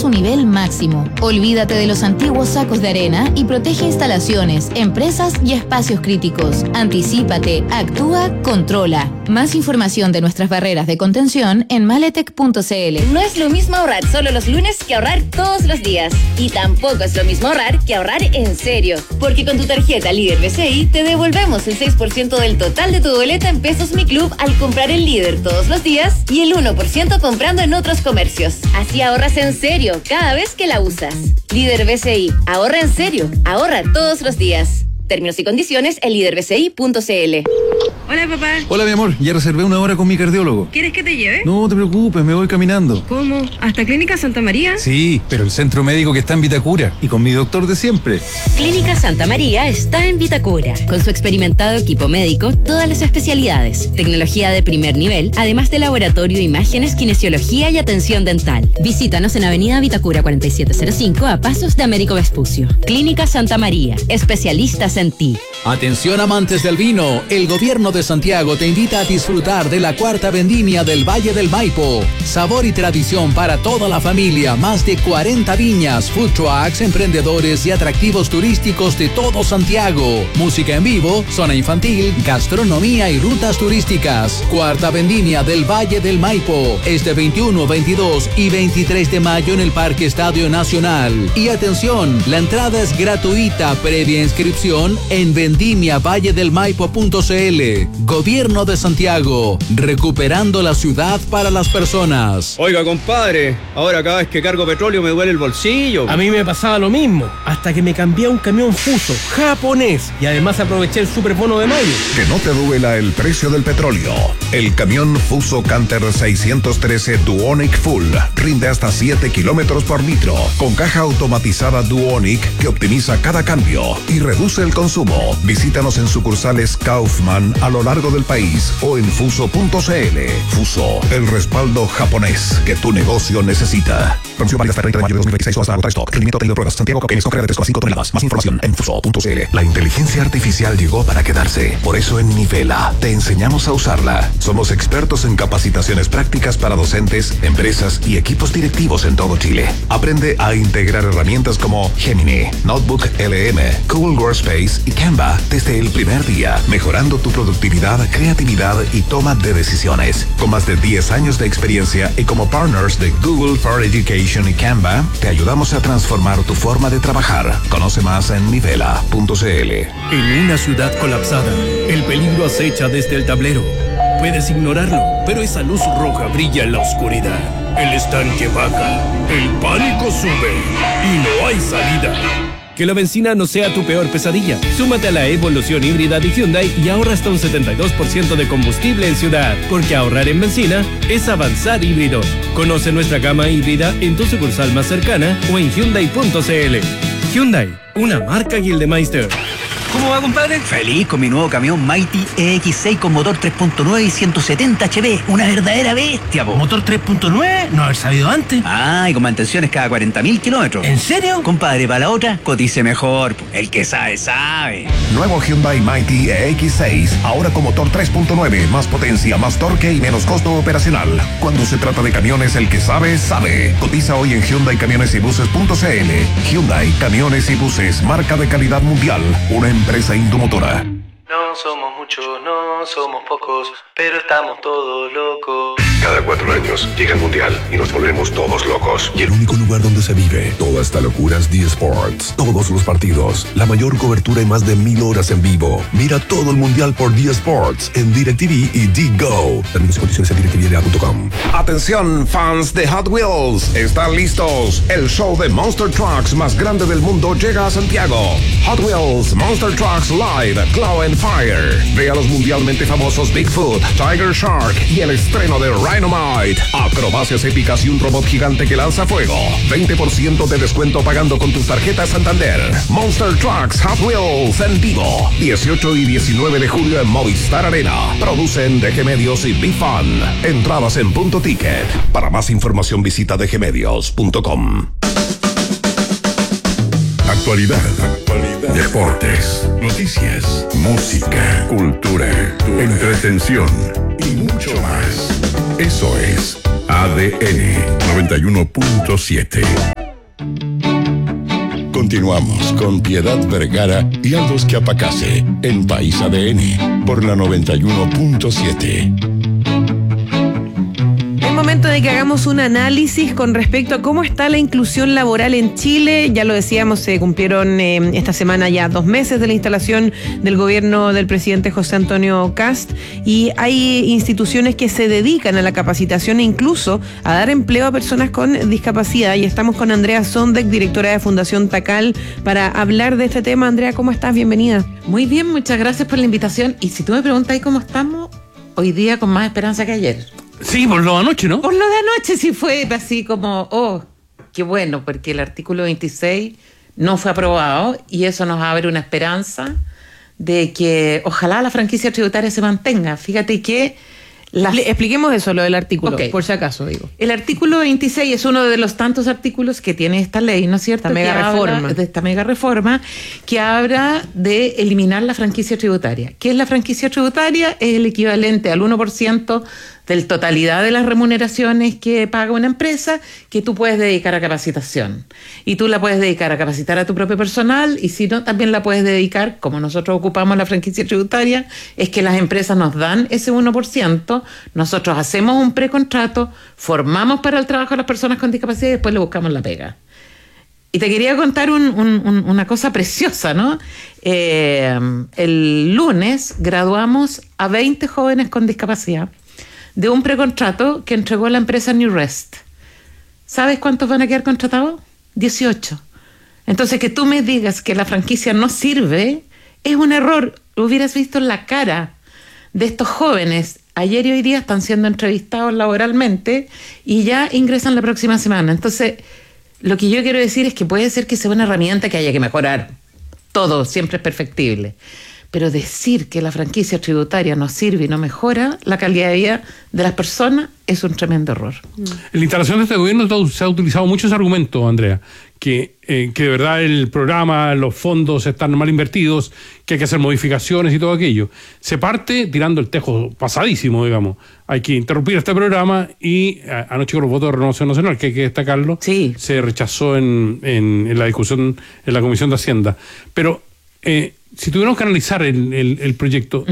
su nivel máximo. Olvídate de los antiguos sacos de arena y protege instalaciones, empresas y espacios críticos. Anticípate, actúa, controla. Más información de nuestras barreras de contención en maletec.cl. No es lo mismo ahorrar solo los lunes que ahorrar todos los días. Y tampoco es lo mismo ahorrar que ahorrar en serio. Porque con tu tarjeta Líder BCI te devolvemos el 6% del total de tu boleta en Pesos Mi Club al comprar el Líder todos los días y el 1% comprando en otros comercios. Así ahorras en serio cada vez que la usas. Líder BCI, ahorra en serio, ahorra todos los días. Términos y condiciones en liderbci.cl. Hola, papá. Hola, mi amor. Ya reservé una hora con mi cardiólogo. ¿Quieres que te lleve? No te preocupes, me voy caminando. ¿Cómo? ¿Hasta Clínica Santa María? Sí, pero el centro médico que está en Vitacura y con mi doctor de siempre. Clínica Santa María está en Vitacura. Con su experimentado equipo médico, todas las especialidades, tecnología de primer nivel, además de laboratorio, imágenes, kinesiología y atención dental. Visítanos en Avenida Vitacura 4705 a pasos de Américo Vespucio. Clínica Santa María, especialistas en ti. Atención amantes del vino, el gobierno de Santiago te invita a disfrutar de la cuarta vendimia del Valle del Maipo. Sabor y tradición para toda la familia, más de 40 viñas, food trucks, emprendedores y atractivos turísticos de todo Santiago. Música en vivo, zona infantil, gastronomía y rutas turísticas. Cuarta vendimia del Valle del Maipo, este 21, 22 y 23 de mayo en el Parque Estadio Nacional. Y atención, la entrada es gratuita, previa inscripción en vendimiavalledelmaipo.cl. Gobierno de Santiago, recuperando la ciudad para las personas. Oiga, compadre, ahora cada vez que cargo petróleo me duele el bolsillo. A mí me pasaba lo mismo, hasta que me cambié a un camión Fuso, japonés, y además aproveché el superbono de mayo. Que no te duela el precio del petróleo. El camión Fuso Canter 613 Duonic Full rinde hasta 7 kilómetros por litro, con caja automatizada Duonic que optimiza cada cambio y reduce el consumo. Visítanos en sucursales Kaufman a lo largo del país o en fuso.cl. Fuso, el respaldo japonés que tu negocio necesita. Promoción válida hasta el 30 de mayo de 2026 o hasta agotar stock. Rendimiento tenido pruebas. Santiago Coquenes con carga de 3,5 toneladas. Más información en fuso.cl. La inteligencia artificial llegó para quedarse. Por eso en Nivela te enseñamos a usarla. Somos expertos en capacitaciones prácticas para docentes, empresas y equipos directivos en todo Chile. Aprende a integrar herramientas como Gemini, Notebook LM, Google Workspace y Canva desde el primer día, mejorando tu productividad, creatividad y toma de decisiones. Con más de 10 años de experiencia y como partners de Google for Education y Canva, te ayudamos a transformar tu forma de trabajar. Conoce más en nivela.cl. En una ciudad colapsada, el peligro acecha desde el tablero. Puedes ignorarlo, pero esa luz roja brilla en la oscuridad. El estanque baja, el pánico sube y no hay salida. Que la benzina no sea tu peor pesadilla. Súmate a la evolución híbrida de Hyundai y ahorra hasta un 72% de combustible en ciudad. Porque ahorrar en benzina es avanzar híbrido. Conoce nuestra gama híbrida en tu sucursal más cercana o en Hyundai.cl. Hyundai, una marca Gildemeister. ¿Cómo va, compadre? Feliz con mi nuevo camión Mighty EX6 con motor 3.9 y 170 HP. Una verdadera bestia, po. ¿Motor 3.9? No haber sabido antes. Ah, y con mantenciones cada 40.000 kilómetros. ¿En serio? Compadre, para la otra, cotice mejor, po. El que sabe, sabe. Nuevo Hyundai Mighty EX6, ahora con motor 3.9, más potencia, más torque y menos costo operacional. Cuando se trata de camiones, el que sabe, sabe. Cotiza hoy en HyundaiCamionesYbuses.cl. Hyundai Camiones y Buses, marca de calidad mundial. Una empresa Indomotora. No somos muchos, no somos pocos, pero estamos todos locos. Cada 4 años llega el Mundial y nos volvemos todos locos. Y el único lugar donde se vive toda esta locura es D-Sports. Todos los partidos, la mayor cobertura y más de 1000 horas en vivo. Mira todo el Mundial por D-Sports en DirecTV y D-Go. Términos y condiciones en directvda.com. Atención, fans de Hot Wheels, ¿están listos? El show de Monster Trucks más grande del mundo llega a Santiago. Hot Wheels Monster Trucks Live Glow and Fire. Ve a los mundialmente famosos Bigfoot, Tiger Shark y el estreno de Rhinomite. Acrobacias épicas y un robot gigante que lanza fuego. 20% de descuento pagando con tus tarjetas Santander. Monster Trucks Hot Wheels en vivo. 18 y 19 de julio en Movistar Arena. Producen DG Medios y BeFun. Entradas en Punto Ticket. Para más información visita dgmedios.com. Actualidad, deportes, noticias, música, cultura, entretención y mucho más. Eso es ADN 91.7. Continuamos con Piedad Vergara y Aldos Quiapacase en País ADN por la 91.7. Es momento de que hagamos un análisis con respecto a cómo está la inclusión laboral en Chile. Ya lo decíamos, se cumplieron esta semana ya 2 meses de la instalación del gobierno del presidente José Antonio Kast, y hay instituciones que se dedican a la capacitación e incluso a dar empleo a personas con discapacidad. Y estamos con Andrea Sondek, directora de Fundación Tacal, para hablar de este tema. Andrea, ¿cómo estás? Bienvenida. Muy bien, muchas gracias por la invitación. Y si tú me preguntas cómo estamos, hoy día con más esperanza que ayer. Sí, por lo de anoche, ¿no? Por lo de anoche sí fue así como, qué bueno, porque el artículo 26 no fue aprobado y eso nos abre una esperanza de que ojalá la franquicia tributaria se mantenga. Fíjate que... Expliquemos eso, lo del artículo, okay. Por si acaso, digo. El artículo 26 es uno de los tantos artículos que tiene esta ley, ¿no es cierto? Esta mega reforma que habla de eliminar la franquicia tributaria. ¿Qué es la franquicia tributaria? Es el equivalente al 1% de la totalidad de las remuneraciones que paga una empresa, que tú puedes dedicar a capacitación. Y tú la puedes dedicar a capacitar a tu propio personal, y si no, también la puedes dedicar, como nosotros ocupamos la franquicia tributaria, es que las empresas nos dan ese 1%, nosotros hacemos un precontrato, formamos para el trabajo a las personas con discapacidad y después le buscamos la pega. Y te quería contar una cosa preciosa, ¿no? El lunes graduamos a 20 jóvenes con discapacidad de un precontrato que entregó la empresa New Rest. ¿Sabes cuántos van a quedar contratados? 18. Entonces, que tú me digas que la franquicia no sirve es un error. Lo hubieras visto en la cara de estos jóvenes. Ayer y hoy día están siendo entrevistados laboralmente y ya ingresan la próxima semana. Entonces, lo que yo quiero decir es que puede ser que sea una herramienta que haya que mejorar. Todo siempre es perfectible. Pero decir que la franquicia tributaria no sirve y no mejora la calidad de vida de las personas es un tremendo error. En la instalación de este gobierno se ha utilizado mucho ese argumento, Andrea, que de verdad el programa, los fondos están mal invertidos, que hay que hacer modificaciones y todo aquello. Se parte tirando el tejo pasadísimo, digamos. Hay que interrumpir este programa y anoche con los votos de Renovación Nacional, que hay que destacarlo, sí, se rechazó en la discusión en la Comisión de Hacienda. Pero... si tuviéramos que analizar el proyecto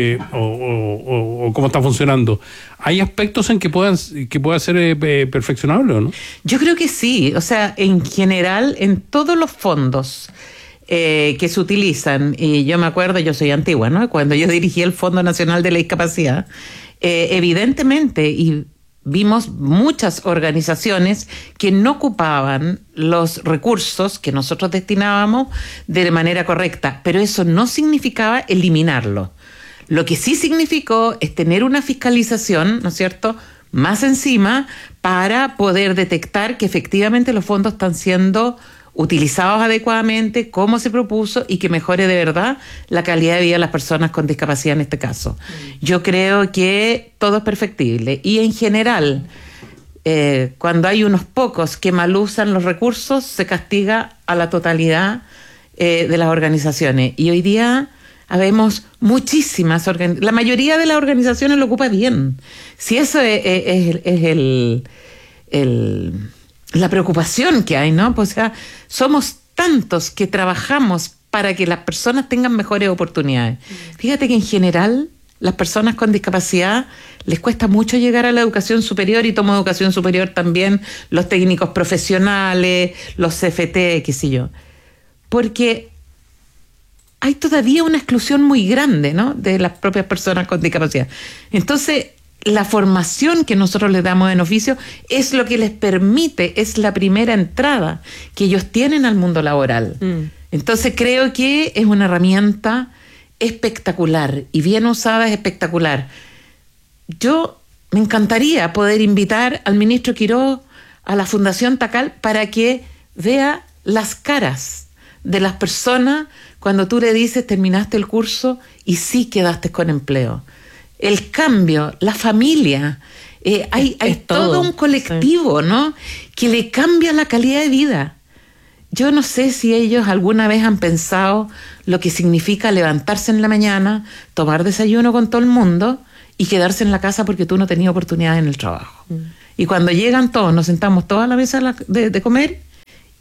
o cómo está funcionando, ¿hay aspectos en que pueda ser perfeccionable o no? Yo creo que sí. O sea, en general, en todos los fondos que se utilizan, y yo me acuerdo, yo soy antigua, ¿no? Cuando yo dirigí el Fondo Nacional de la Discapacidad, evidentemente, y vimos muchas organizaciones que no ocupaban los recursos que nosotros destinábamos de manera correcta, pero eso no significaba eliminarlo. Lo que sí significó es tener una fiscalización, ¿no es cierto?, más encima para poder detectar que efectivamente los fondos están siendo utilizados adecuadamente, como se propuso, y que mejore de verdad la calidad de vida de las personas con discapacidad en este caso. Yo creo que todo es perfectible. Y en general, cuando hay unos pocos que mal usan los recursos, se castiga a la totalidad de las organizaciones. Y hoy día habemos muchísimas organizaciones. La mayoría de las organizaciones lo ocupa bien. Si eso es la preocupación que hay, ¿no? Pues, o sea, somos tantos que trabajamos para que las personas tengan mejores oportunidades. Fíjate que en general las personas con discapacidad les cuesta mucho llegar a la educación superior, y tomo educación superior también los técnicos profesionales, los CFT, qué sé yo. Porque hay todavía una exclusión muy grande, ¿no?, de las propias personas con discapacidad. Entonces, la formación que nosotros les damos en oficio es lo que les permite, es la primera entrada que ellos tienen al mundo laboral. Entonces creo que es una herramienta espectacular, y bien usada es espectacular. Yo me encantaría poder invitar al ministro Quiroz a la Fundación Tacal para que vea las caras de las personas cuando tú le dices terminaste el curso y sí quedaste con empleo. El cambio, la familia, hay todo un colectivo, sí, ¿no?, que le cambia la calidad de vida. Yo no sé si ellos alguna vez han pensado lo que significa levantarse en la mañana, tomar desayuno con todo el mundo y quedarse en la casa porque tú no tenías oportunidad en el trabajo. Y cuando llegan todos, nos sentamos todos a la mesa de comer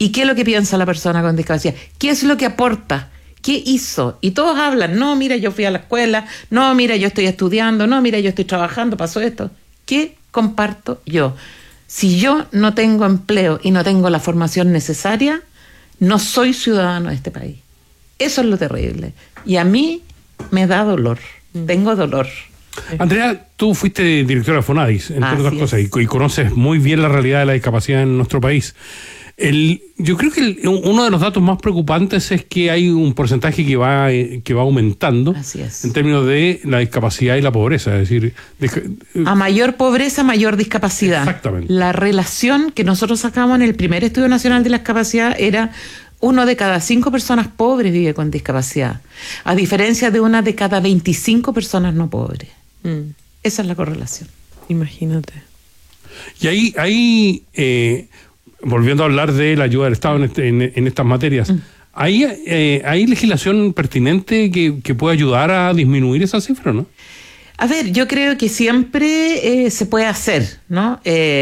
¿Y qué es lo que piensa la persona con discapacidad? ¿Qué es lo que aporta? ¿Qué hizo? Y todos hablan, no, mira, yo fui a la escuela, no, mira, yo estoy estudiando, no, mira, yo estoy trabajando, pasó esto. ¿Qué comparto yo? Si yo no tengo empleo y no tengo la formación necesaria, no soy ciudadano de este país. Eso es lo terrible. Y a mí me da dolor, tengo dolor. Andrea, tú fuiste directora de Fonadis, entre otras cosas, y conoces muy bien la realidad de la discapacidad en nuestro país. Yo creo que uno de los datos más preocupantes es que hay un porcentaje que va aumentando en términos de la discapacidad y la pobreza. Es decir, a mayor pobreza, mayor discapacidad. Exactamente. La relación que nosotros sacamos en el primer Estudio Nacional de la Discapacidad era 1 de cada 5 personas pobres vive con discapacidad, a diferencia de 1 de cada 25 personas no pobres. Esa es la correlación. Imagínate. Y ahí volviendo a hablar de la ayuda del Estado en estas materias, ¿hay legislación pertinente que pueda ayudar a disminuir esa cifra, no? A ver, yo creo que siempre se puede hacer, ¿no?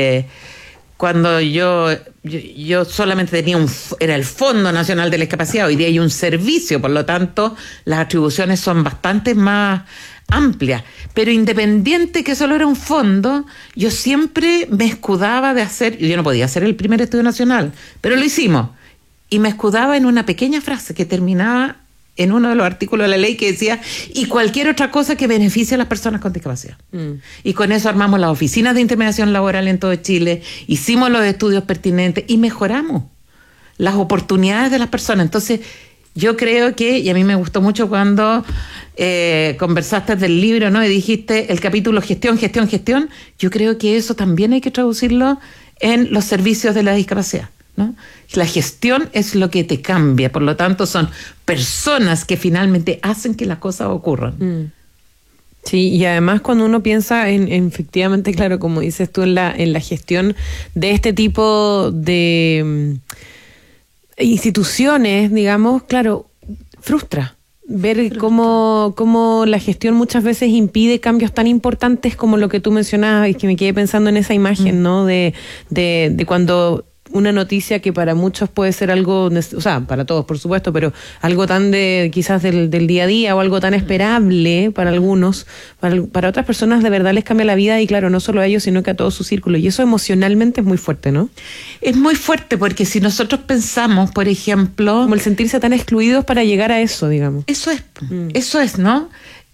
Cuando yo solamente tenía era el Fondo Nacional de la Discapacidad, hoy día hay un servicio, por lo tanto, las atribuciones son bastante más amplia, pero independiente que solo era un fondo, yo siempre me escudaba de hacer, yo no podía hacer el primer Estudio Nacional, pero lo hicimos, y me escudaba en una pequeña frase que terminaba en uno de los artículos de la ley que decía, y cualquier otra cosa que beneficie a las personas con discapacidad. Y con eso armamos las oficinas de intermediación laboral en todo Chile, hicimos los estudios pertinentes y mejoramos las oportunidades de las personas. Entonces, yo creo que, y a mí me gustó mucho cuando conversaste del libro, ¿no? Y dijiste el capítulo gestión. Yo creo que eso también hay que traducirlo en los servicios de la discapacidad, ¿no? La gestión es lo que te cambia, por lo tanto son personas que finalmente hacen que las cosas ocurran. Sí, y además cuando uno piensa en efectivamente, claro, como dices tú, en la gestión de este tipo de instituciones, digamos, claro, frustra ver cómo la gestión muchas veces impide cambios tan importantes como lo que tú mencionabas, y que me quedé pensando en esa imagen, ¿no? De cuando una noticia que para muchos puede ser algo, o sea, para todos por supuesto, pero algo tan quizás del día a día o algo tan esperable para algunos, para otras personas de verdad les cambia la vida, y claro, no solo a ellos sino que a todo su círculo, y eso emocionalmente es muy fuerte, ¿no? Es muy fuerte porque si nosotros pensamos, por ejemplo, como el sentirse tan excluidos para llegar a eso, digamos. Eso es, ¿no?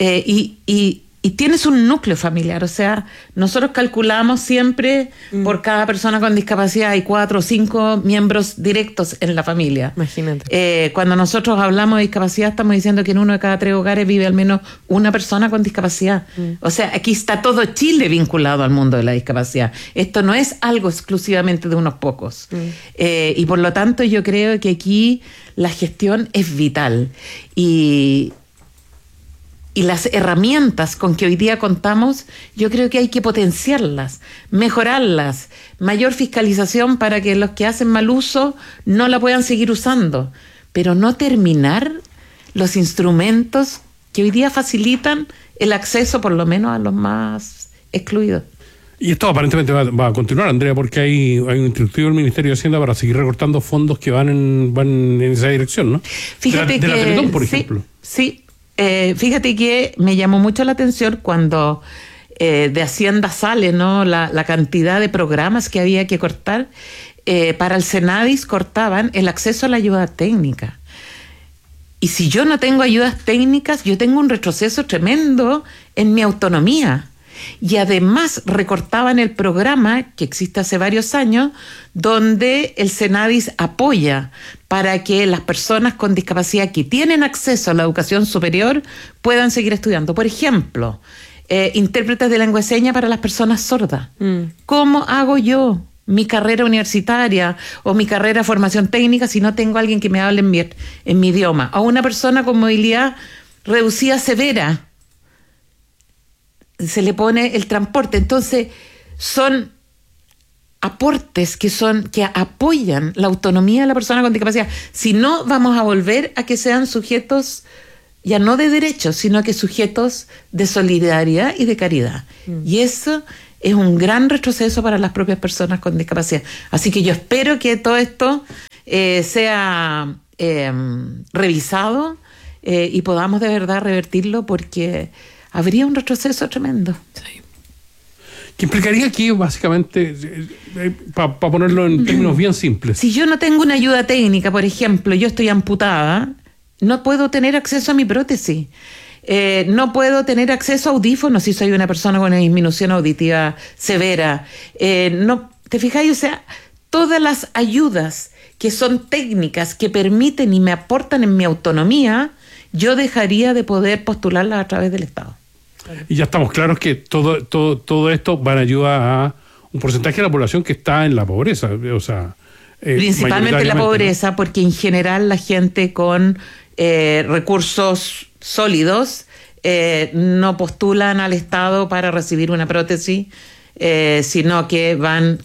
Y tienes un núcleo familiar, o sea, nosotros calculamos siempre por cada persona con discapacidad hay 4 o 5 miembros directos en la familia. Imagínate. Cuando nosotros hablamos de discapacidad estamos diciendo que en 1 de cada 3 hogares vive al menos una persona con discapacidad. O sea, aquí está todo Chile vinculado al mundo de la discapacidad. Esto no es algo exclusivamente de unos pocos. Y por lo tanto yo creo que aquí la gestión es vital. Y las herramientas con que hoy día contamos, yo creo que hay que potenciarlas, mejorarlas, mayor fiscalización para que los que hacen mal uso no la puedan seguir usando, pero no terminar los instrumentos que hoy día facilitan el acceso por lo menos a los más excluidos. Y esto aparentemente va a continuar, Andrea, porque hay un instructivo del Ministerio de Hacienda para seguir recortando fondos que van en esa dirección, ¿no? Fíjate de la Teletón, por ejemplo. Sí. Fíjate que me llamó mucho la atención cuando de Hacienda sale, ¿no? La cantidad de programas que había que cortar. Para el Senadis cortaban el acceso a la ayuda técnica. Y si yo no tengo ayudas técnicas, yo tengo un retroceso tremendo en mi autonomía. Y además recortaban el programa que existe hace varios años, donde el Senadis apoya para que las personas con discapacidad que tienen acceso a la educación superior puedan seguir estudiando. Por ejemplo, intérpretes de lengua de señas para las personas sordas. ¿Cómo hago yo mi carrera universitaria o mi carrera de formación técnica si no tengo a alguien que me hable en mi idioma? O una persona con movilidad reducida severa, se le pone el transporte. Entonces son aportes que apoyan la autonomía de la persona con discapacidad. Si no, vamos a volver a que sean sujetos ya no de derechos, sino que sujetos de solidaridad y de caridad. Y eso es un gran retroceso para las propias personas con discapacidad. Así que yo espero que todo esto sea revisado y podamos de verdad revertirlo, porque habría un retroceso tremendo. Sí. Que implicaría aquí, básicamente, para ponerlo en términos bien simples. Si yo no tengo una ayuda técnica, por ejemplo, yo estoy amputada, no puedo tener acceso a mi prótesis. No puedo tener acceso a audífonos si soy una persona con una disminución auditiva severa. No, ¿te fijáis? O sea, todas las ayudas que son técnicas, que permiten y me aportan en mi autonomía, yo dejaría de poder postularlas a través del Estado. Y ya estamos claros que todo esto va a ayudar a un porcentaje de la población que está en la pobreza, o sea, principalmente la pobreza, ¿no? Porque en general la gente con recursos sólidos no postulan al Estado para recibir una prótesis, sino que van,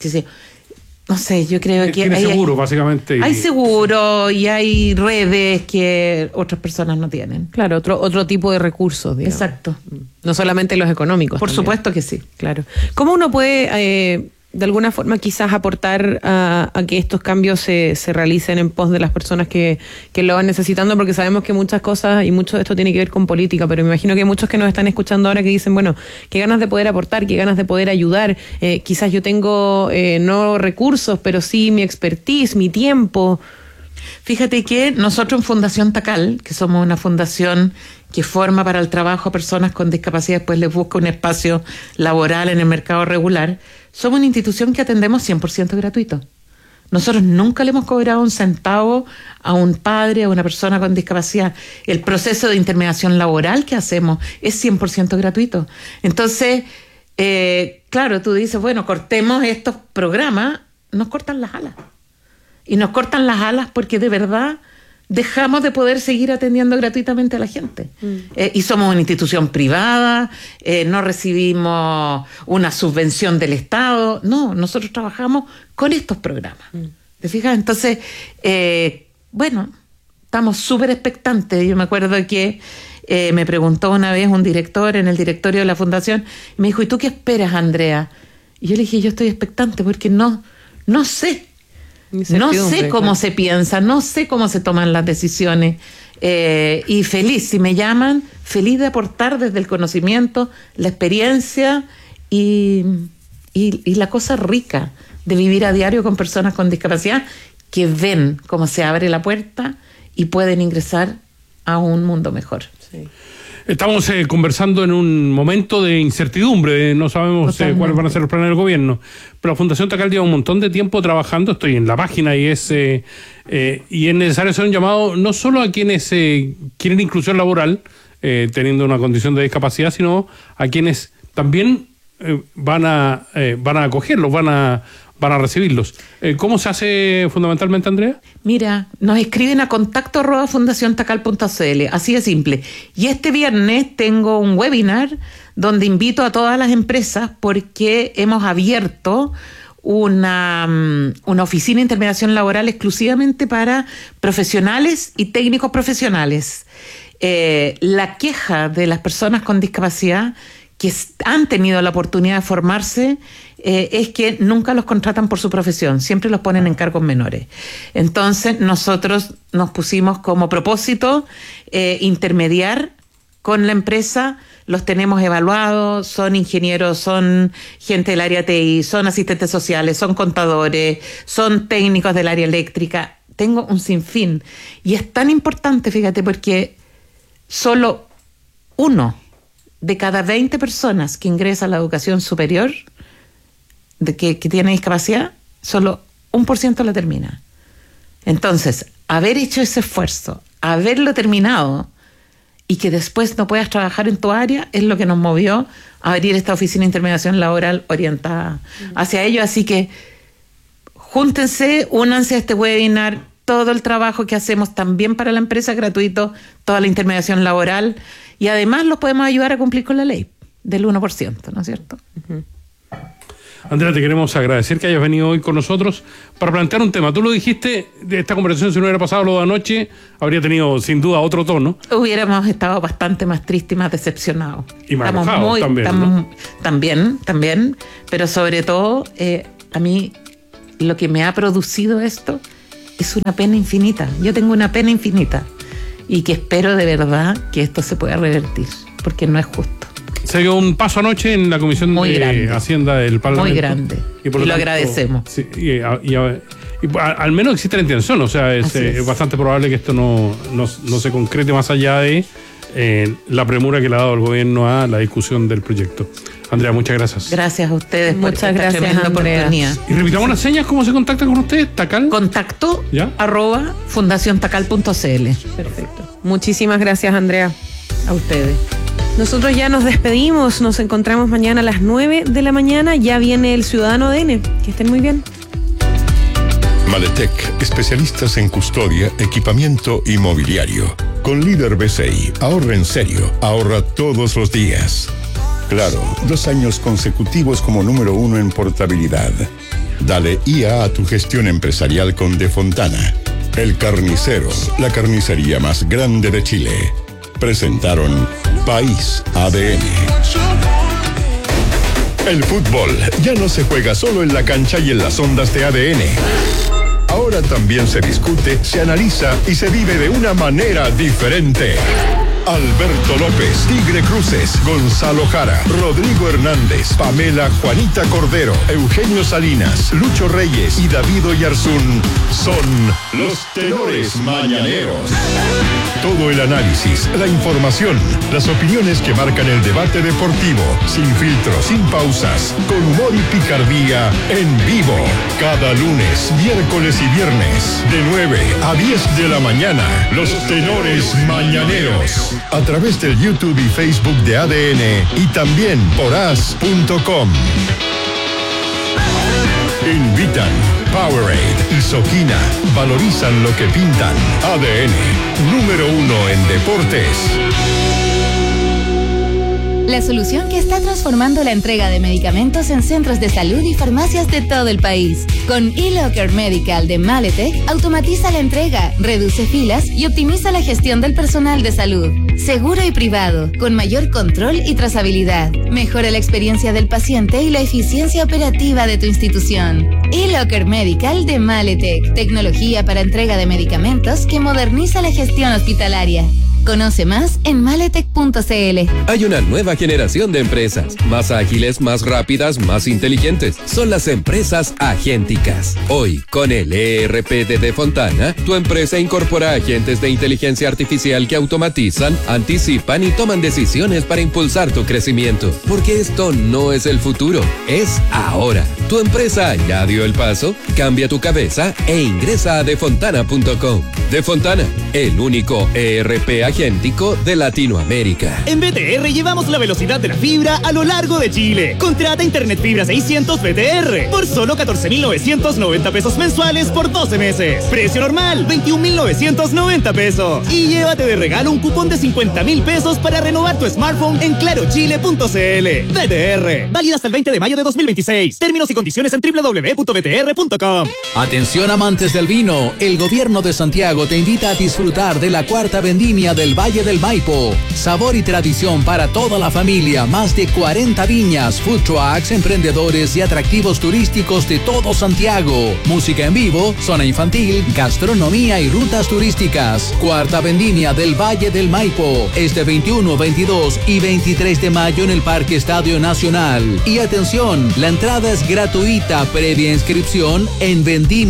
no sé, yo creo que tiene seguro, básicamente. Hay seguro y hay redes que otras personas no tienen. Claro, otro tipo de recursos, digamos. Exacto. No solamente los económicos. Por también. Supuesto que sí. Claro. ¿Cómo uno puede, de alguna forma, quizás aportar a que estos cambios se realicen en pos de las personas que lo van necesitando? Porque sabemos que muchas cosas y mucho de esto tiene que ver con política, pero me imagino que hay muchos que nos están escuchando ahora que dicen, bueno, qué ganas de poder aportar, qué ganas de poder ayudar. Quizás yo tengo no recursos, pero sí mi expertise, mi tiempo. Fíjate que nosotros en Fundación Tacal, que somos una fundación que forma para el trabajo a personas con discapacidad, después les busca un espacio laboral en el mercado regular, somos una institución que atendemos 100% gratuito. Nosotros nunca le hemos cobrado un centavo a un padre, a una persona con discapacidad. El proceso de intermediación laboral que hacemos es 100% gratuito. Entonces, claro, tú dices, bueno, cortemos estos programas, nos cortan las alas. Y nos cortan las alas porque de verdad dejamos de poder seguir atendiendo gratuitamente a la gente. Y somos una institución privada, no recibimos una subvención del Estado. No, nosotros trabajamos con estos programas. ¿Te fijas? Entonces, bueno, estamos súper expectantes. Yo me acuerdo que me preguntó una vez un director en el directorio de la fundación, y me dijo, ¿y tú qué esperas, Andrea? Y yo le dije, yo estoy expectante porque no sé. No sé cómo se piensa, no sé cómo se toman las decisiones, y feliz, si me llaman, feliz de aportar desde el conocimiento, la experiencia y la cosa rica de vivir a diario con personas con discapacidad que ven cómo se abre la puerta y pueden ingresar a un mundo mejor. Sí. Estamos conversando en un momento de incertidumbre, no sabemos cuáles van a ser los planes del gobierno, pero la Fundación Tacal lleva un montón de tiempo trabajando, estoy en la página y es necesario hacer un llamado no solo a quienes quieren inclusión laboral, teniendo una condición de discapacidad, sino a quienes también van a acogerlos, van a recibirlos. ¿Cómo se hace fundamentalmente, Andrea? Mira, nos escriben a contacto@fundaciontacal.cl, así de simple. Y este viernes tengo un webinar donde invito a todas las empresas porque hemos abierto una oficina de intermediación laboral exclusivamente para profesionales y técnicos profesionales. La queja de las personas con discapacidad que han tenido la oportunidad de formarse es que nunca los contratan por su profesión, siempre los ponen en cargos menores. Entonces nosotros nos pusimos como propósito intermediar con la empresa, los tenemos evaluados, son ingenieros, son gente del área TI, son asistentes sociales, son contadores, son técnicos del área eléctrica. Tengo un sinfín. Y es tan importante, fíjate, porque solo 1 de cada 20 personas que ingresa a la educación superior que tiene discapacidad, solo 1% la termina. Entonces, haber hecho ese esfuerzo, haberlo terminado y que después no puedas trabajar en tu área es lo que nos movió a abrir esta oficina de intermediación laboral orientada hacia ello. Así que júntense, únanse a este webinar. Todo el trabajo que hacemos también para la empresa es gratuito, toda la intermediación laboral, y además los podemos ayudar a cumplir con la ley del 1%, ¿no es cierto? Andrea, te queremos agradecer que hayas venido hoy con nosotros para plantear un tema. Tú lo dijiste, de esta conversación, si no hubiera pasado lo de anoche, habría tenido sin duda otro tono. Hubiéramos estado bastante más tristes y más decepcionados. Y más enojados también, ¿no? También, pero sobre todo, a mí lo que me ha producido esto es una pena infinita. Yo tengo una pena infinita y que espero de verdad que esto se pueda revertir, porque no es justo. Se dio un paso anoche en la Comisión de Hacienda del Parlamento. Muy grande. Y lo agradecemos. Sí, y al menos existe la intención, o sea, es bastante probable que esto no se concrete más allá de la premura que le ha dado el gobierno a la discusión del proyecto. Andrea, muchas gracias. Gracias a ustedes por esta tremenda oportunidad. Y repitamos las señas, ¿cómo se contacta con ustedes? ¿Tacal? Contacto @fundaciontacal.cl. Perfecto. Muchísimas gracias, Andrea. A ustedes. Nosotros ya nos despedimos, nos encontramos mañana a las 9 de la mañana, ya viene el Ciudadano ADN. Que estén muy bien. Maletec, especialistas en custodia, equipamiento y mobiliario. Con líder BCI, ahorra en serio, ahorra todos los días. Claro, 2 años consecutivos como número 1 en portabilidad. Dale IA a tu gestión empresarial con De Fontana. El Carnicero, la carnicería más grande de Chile. Presentaron País ADN. El fútbol ya no se juega solo en la cancha y en las ondas de ADN. Ahora también se discute, se analiza y se vive de una manera diferente. Alberto López, Tigre Cruces, Gonzalo Jara, Rodrigo Hernández, Pamela Juanita Cordero, Eugenio Salinas, Lucho Reyes y David Oyarzún son los tenores mañaneros. Todo el análisis, la información, las opiniones que marcan el debate deportivo, sin filtros, sin pausas, con humor y picardía, en vivo. Cada lunes, miércoles y viernes, de 9 a 10 de la mañana, los tenores mañaneros. A través del YouTube y Facebook de ADN y también por as.com. Invitan Powerade y Soquina. Valorizan lo que pintan. ADN, número 1 en deportes. La solución que está transformando la entrega de medicamentos en centros de salud y farmacias de todo el país. Con eLocker Medical de Maletec, automatiza la entrega, reduce filas y optimiza la gestión del personal de salud. Seguro y privado, con mayor control y trazabilidad. Mejora la experiencia del paciente y la eficiencia operativa de tu institución. eLocker Medical de Maletec, tecnología para entrega de medicamentos que moderniza la gestión hospitalaria. Conoce más en maletec.cl. Hay una nueva generación de empresas, más ágiles, más rápidas, más inteligentes. Son las empresas agénticas. Hoy, con el ERP de De Fontana, tu empresa incorpora agentes de inteligencia artificial que automatizan, anticipan y toman decisiones para impulsar tu crecimiento. Porque esto no es el futuro, es ahora. Tu empresa ya dio el paso, cambia tu cabeza e ingresa a defontana.com. De Fontana, el único ERP agéntico de Latinoamérica. En BTR llevamos la velocidad de la fibra a lo largo de Chile. Contrata Internet Fibra 600 BTR por solo 14,990 pesos mensuales por 12 meses. Precio normal, 21,990 pesos. Y llévate de regalo un cupón de 50,000 pesos para renovar tu smartphone en clarochile.cl. BTR, válida hasta el 20 de mayo de 2026. Términos y condiciones en www.btr.com. Atención amantes del vino, el gobierno de Santiago te invita a disfrutar de la 4ª vendimia del Valle del Maipo. Sabor y tradición para toda la familia, más de 40 viñas, food trucks, emprendedores y atractivos turísticos de todo Santiago. Música en vivo, zona infantil, gastronomía y rutas turísticas. 4ª vendimia del Valle del Maipo, este 21, 22 y 23 de mayo en el Parque Estadio Nacional. Y atención, la entrada es gratuita previa inscripción en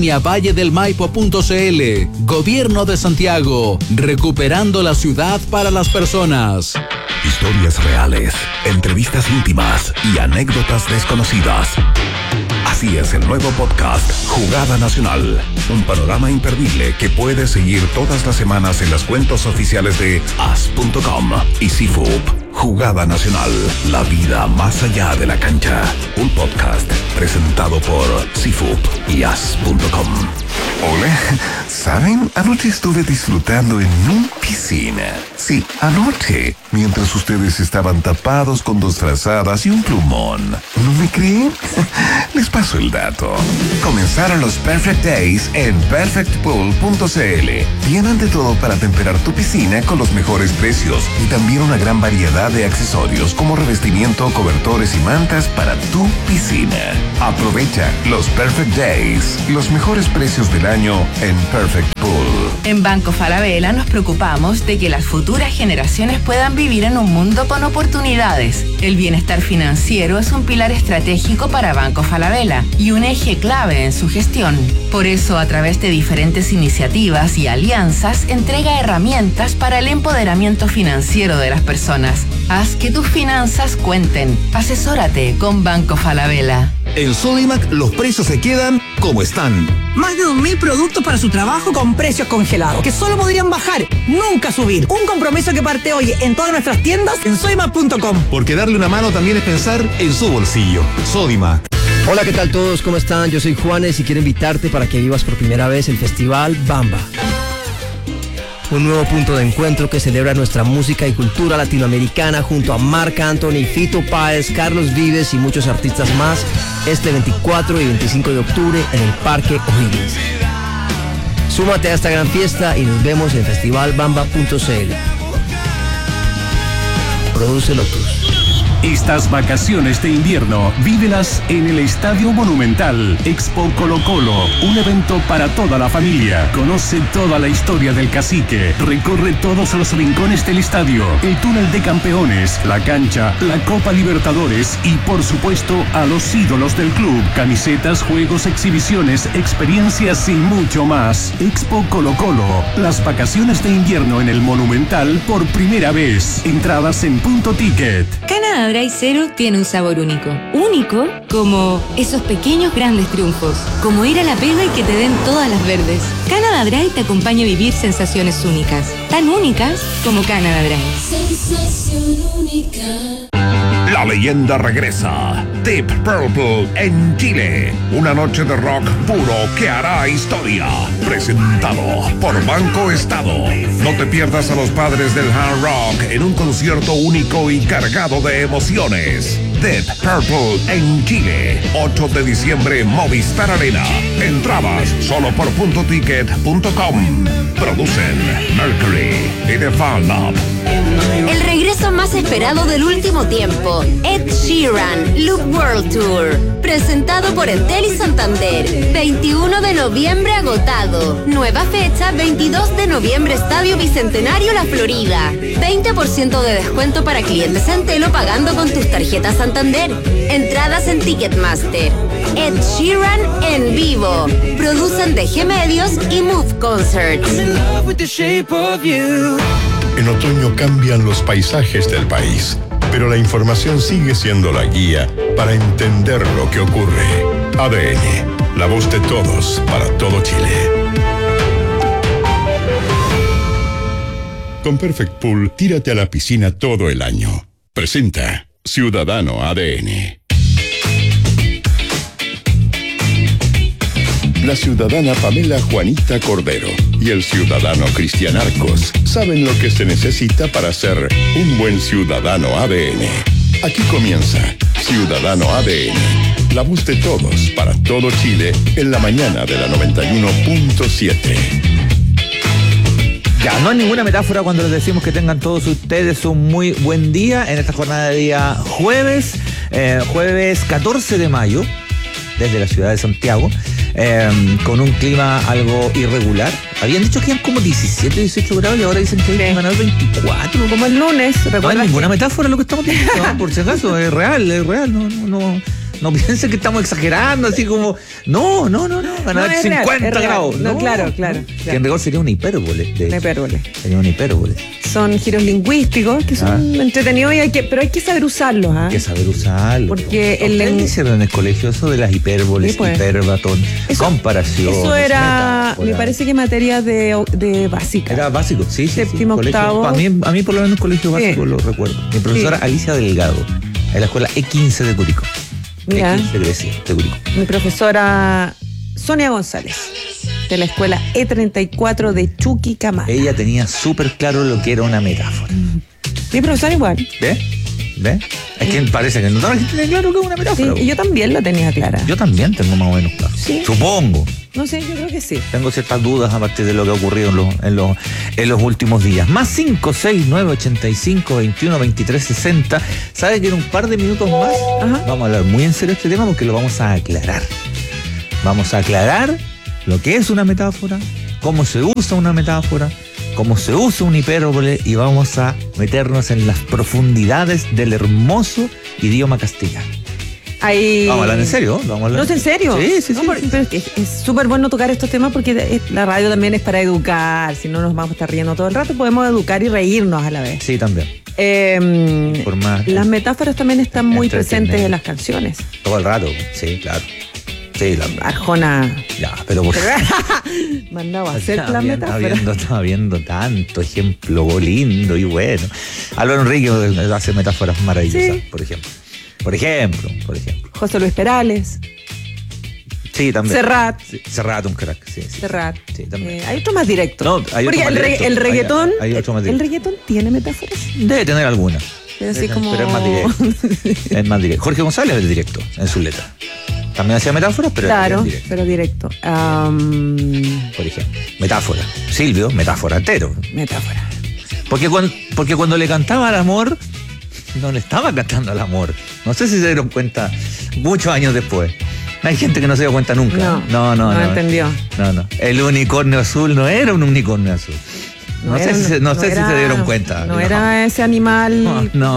vendimiavalledelmaipo.cl. Gobierno de Santiago, recuperando la ciudad para las personas. Historias reales, entrevistas íntimas y anécdotas desconocidas. Así es el nuevo podcast Jugada Nacional, un panorama imperdible que puedes seguir todas las semanas en las cuentas oficiales de as.com y CIFUP. Jugada Nacional, la vida más allá de la cancha. Un podcast presentado por CIFUP y as.com. Hola, ¿saben? Anoche estuve disfrutando en una piscina. Sí, anoche. mientras ustedes estaban tapados con 2 frazadas y un plumón. ¿No me creen? Les paso el dato. Comenzaron los Perfect Days en perfectpool.cl. Tienen de todo para temperar tu piscina con los mejores precios y también una gran variedad de accesorios como revestimiento, cobertores y mantas para tu piscina. Aprovecha los Perfect Days, los mejores precios del año en Perfect Pool. En Banco Falabella nos preocupamos de que las futuras generaciones puedan vivir en un mundo con oportunidades. El bienestar financiero es un pilar estratégico para Banco Falabella y un eje clave en su gestión. Por eso, a través de diferentes iniciativas y alianzas, entrega herramientas para el empoderamiento financiero de las personas. Haz que tus finanzas cuenten. Asesórate con Banco Falabella. En Sodimac los precios se quedan como están. Más de 2.000 productos para su trabajo con precios congelados, que solo podrían bajar, nunca subir. Un compromiso que parte hoy en todas nuestras tiendas en sodimac.com. Porque darle una mano también es pensar en su bolsillo. Sodimac. Hola, ¿qué tal todos? ¿Cómo están? Yo soy Juanes y quiero invitarte para que vivas por primera vez el Festival Bamba. Un nuevo punto de encuentro que celebra nuestra música y cultura latinoamericana junto a Marc Anthony, Fito Páez, Carlos Vives y muchos artistas más este 24 y 25 de octubre en el Parque O'Higgins. Súmate a esta gran fiesta y nos vemos en festivalbamba.cl. Produce Lotus. Estas vacaciones de invierno, vívelas en el Estadio Monumental. Expo Colo Colo, un evento para toda la familia. Conoce toda la historia del Cacique. Recorre todos los rincones del estadio, el túnel de campeones, la cancha, la Copa Libertadores y, por supuesto, a los ídolos del club. Camisetas, juegos, exhibiciones, experiencias y mucho más. Expo Colo Colo, las vacaciones de invierno en el Monumental por primera vez. Entradas en Punto Ticket. Canadá Dry Zero tiene un sabor único. Único como esos pequeños grandes triunfos. Como ir a la pega y que te den todas las verdes. Canada Dry te acompaña a vivir sensaciones únicas. Tan únicas como Canada Dry. Sensación única. La leyenda regresa. Deep Purple en Chile. Una noche de rock puro que hará historia. Presentado por Banco Estado. No te pierdas a los padres del hard rock en un concierto único y cargado de emociones. Deep Purple en Chile. 8 de diciembre, Movistar Arena. Entradas solo por puntoticket.com. Producen Mercury y The Fan Lab. El regreso más esperado del último tiempo. Ed Sheeran, Loop World Tour. Presentado por Entel y Santander. 21 de noviembre agotado. Nueva fecha, 22 de noviembre, Estadio Bicentenario, La Florida. 20% de descuento para clientes Entel o pagando con tus tarjetas Santander. Entradas en Ticketmaster. Ed Sheeran en vivo. Producen DG Medios y Move Concerts. En otoño cambian los paisajes del país, pero la información sigue siendo la guía para entender lo que ocurre. ADN, la voz de todos para todo Chile. Con Perfect Pool, tírate a la piscina todo el año. Presenta Ciudadano ADN. La ciudadana Pamela Juanita Cordero y el ciudadano Cristian Arcos saben lo que se necesita para ser un buen ciudadano ADN. Aquí comienza Ciudadano ADN, la voz de todos para todo Chile en la mañana de la 91.7. Ya, no hay ninguna metáfora cuando les decimos que tengan todos ustedes un muy buen día en esta jornada de día jueves 14 de mayo, desde la ciudad de Santiago. Con un clima algo irregular. Habían dicho que eran como 17, 18 grados y ahora dicen que van a ganar 24. Como el lunes. No hay ninguna metáfora lo que estamos diciendo, por si acaso, es real. No piensen que estamos exagerando, así como... No, van a dar 50 grados. No, claro. Que en rigor sería una hipérbole. Sería una hipérbole. Son giros lingüísticos que son entretenidos, pero hay que saber usarlos. Hay que saber usarlos. Porque ¿qué hicieron en el colegio? Eso de las hipérboles, hiperbatón, comparación. Eso era, me parece que materia de básica. Era básico, sí. Séptimo, octavo. A mí por lo menos en colegio básico lo recuerdo. Mi profesora Alicia Delgado, en la escuela E15 de Curicó. De Curicó. Mi profesora Sonia González, de la escuela E34 de Chuquicamata. Ella tenía súper claro lo que era una metáfora. Mi profesor igual. ¿Ves? Es que parece que no toda la gente tiene claro que es una metáfora. Sí, y yo también la tenía clara. Yo también tengo más o menos claro. Sí. Supongo. No sé, yo creo que sí. Tengo ciertas dudas a partir de lo que ha ocurrido en los últimos días. Más 56985212360. ¿Sabe que en un par de minutos más vamos a hablar muy en serio de este tema porque lo vamos a aclarar? Vamos a aclarar lo que es una metáfora, cómo se usa una metáfora, cómo se usa un hipérbole y vamos a meternos en las profundidades del hermoso idioma castellano. Ahí... Vamos a hablar en serio, ¿No es en serio? Sí. Pero es súper bueno tocar estos temas porque la radio también es para educar. Si no nos vamos a estar riendo todo el rato, podemos educar y reírnos a la vez. Sí, también. Las metáforas también están muy presentes en las canciones. Todo el rato, sí, claro. Sí, Arjona. Ya, pero por mandaba a hacer la metáfora. Estaba viendo tanto ejemplo lindo y bueno. Álvaro Enrique hace metáforas maravillosas, sí. Por ejemplo. José Luis Perales. Sí, también. Serrat. Sí, Serrat, un crack. Sí. Serrat. Sí, también. Hay otro más directo. No, hay porque otro más directo. El reggaetón. Hay otro más directo. ¿El reggaetón tiene metáforas? Debe tener alguna. Pero así como... Pero es más directo. Es más directo. Jorge González es directo en sus letras. También hacía metáforas, pero claro, es directo. Pero directo. Por ejemplo, metáfora. Silvio, metáfora entero. Metáfora. Porque cuando le cantaba al amor, no le estaba cantando al amor. No sé si se dieron cuenta muchos años después. Hay gente que no se dio cuenta nunca. No entendió. No. El unicornio azul no era un unicornio azul. No sé si se dieron cuenta. No era ese animal. No,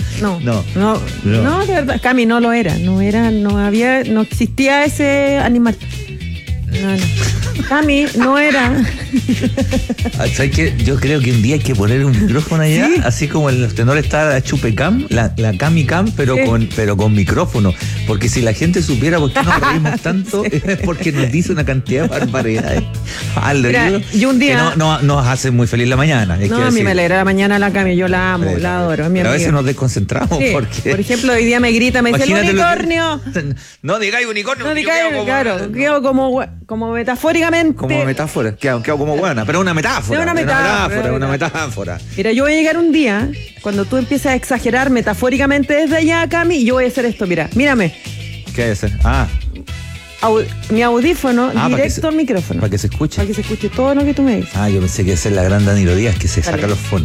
de verdad, Cami, no lo era. No existía ese animal. No. Cami, no era. ¿Sabes qué? Yo creo que un día hay que poner un micrófono allá, ¿sí? Así como en los tenores está la Chupecam, la Cami-Cam, pero con micrófono. Porque si la gente supiera por qué nos reímos tanto, es porque nos dice una cantidad de barbaridades. Y un día... Que no nos hace muy feliz la mañana. A mí me alegra la mañana la Cami, yo la amo, la adoro. Es mi pero a veces amiga. nos desconcentramos porque... Por ejemplo, hoy día me grita, me dice, ¡el unicornio! No digáis unicornio. No digáis, claro, quedo como metafóricamente. Como metáfora, quedo como buena, pero es una metáfora. Es una metáfora. Mira, yo voy a llegar un día, cuando tú empiezas a exagerar metafóricamente desde allá, Cami, y yo voy a hacer esto, mírame. ¿Qué hay que hacer? Mi audífono directo al micrófono. Para que se escuche. Para que se escuche todo lo que tú me dices. Yo pensé que esa es la gran Danilo Díaz, que se saca los fonos.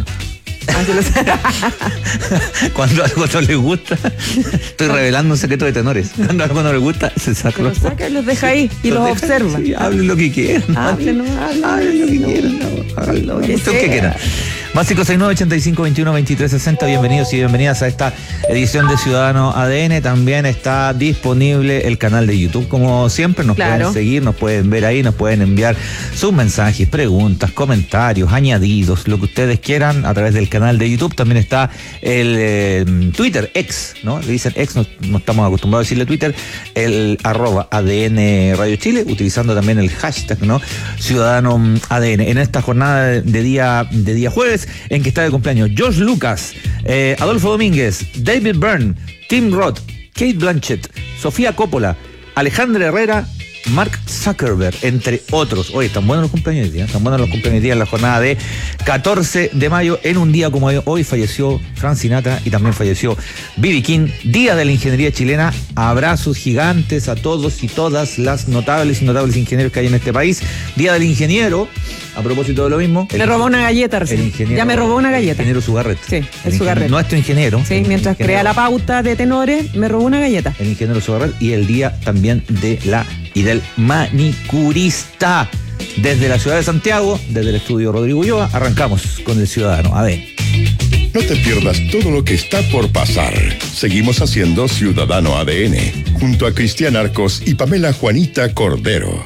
Cuando algo no le gusta, estoy revelando un secreto de tenores. Cuando algo no le gusta, se saca los fonos. Los deja ahí y los observa. Sí, hablen lo que quieran. Hablen lo que quieran. Hablen lo que quieran. Más 569-8521-2360. Bienvenidos y bienvenidas a esta edición de Ciudadano ADN. También está disponible el canal de YouTube. Como siempre, nos pueden seguir, nos pueden ver ahí, nos pueden enviar sus mensajes, preguntas, comentarios, añadidos, lo que ustedes quieran a través del canal de YouTube. También está el Twitter, X, ¿no? Le dicen X, no estamos acostumbrados a decirle Twitter, el @ADN Radio Chile, utilizando también el hashtag, ¿no? Ciudadano ADN. En esta jornada de día jueves, en que está de cumpleaños George Lucas, Adolfo Domínguez, David Byrne, Tim Roth, Kate Blanchett, Sofía Coppola, Alejandra Herrera, Mark Zuckerberg, entre otros. Hoy están buenos los cumpleaños hoy día, en la jornada de 14 de mayo. En un día como hoy falleció Frank Sinatra y también falleció B.B. King. Día de la ingeniería chilena. Abrazos gigantes a todos y todas las notables y notables ingenieros que hay en este país. Día del ingeniero. A propósito de lo mismo. Le robó una galleta recién. Ya me robó una galleta. El ingeniero Sugarret. Sí, el Sugarret. Nuestro ingeniero. Sí, mientras crea la pauta de tenores, me robó una galleta. El ingeniero Sugarret. Y el día también del manicurista. Desde la ciudad de Santiago, desde el estudio Rodrigo Ulloa, arrancamos con el Ciudadano ADN. No te pierdas todo lo que está por pasar. Seguimos haciendo Ciudadano ADN, junto a Cristian Arcos y Pamela Juanita Cordero.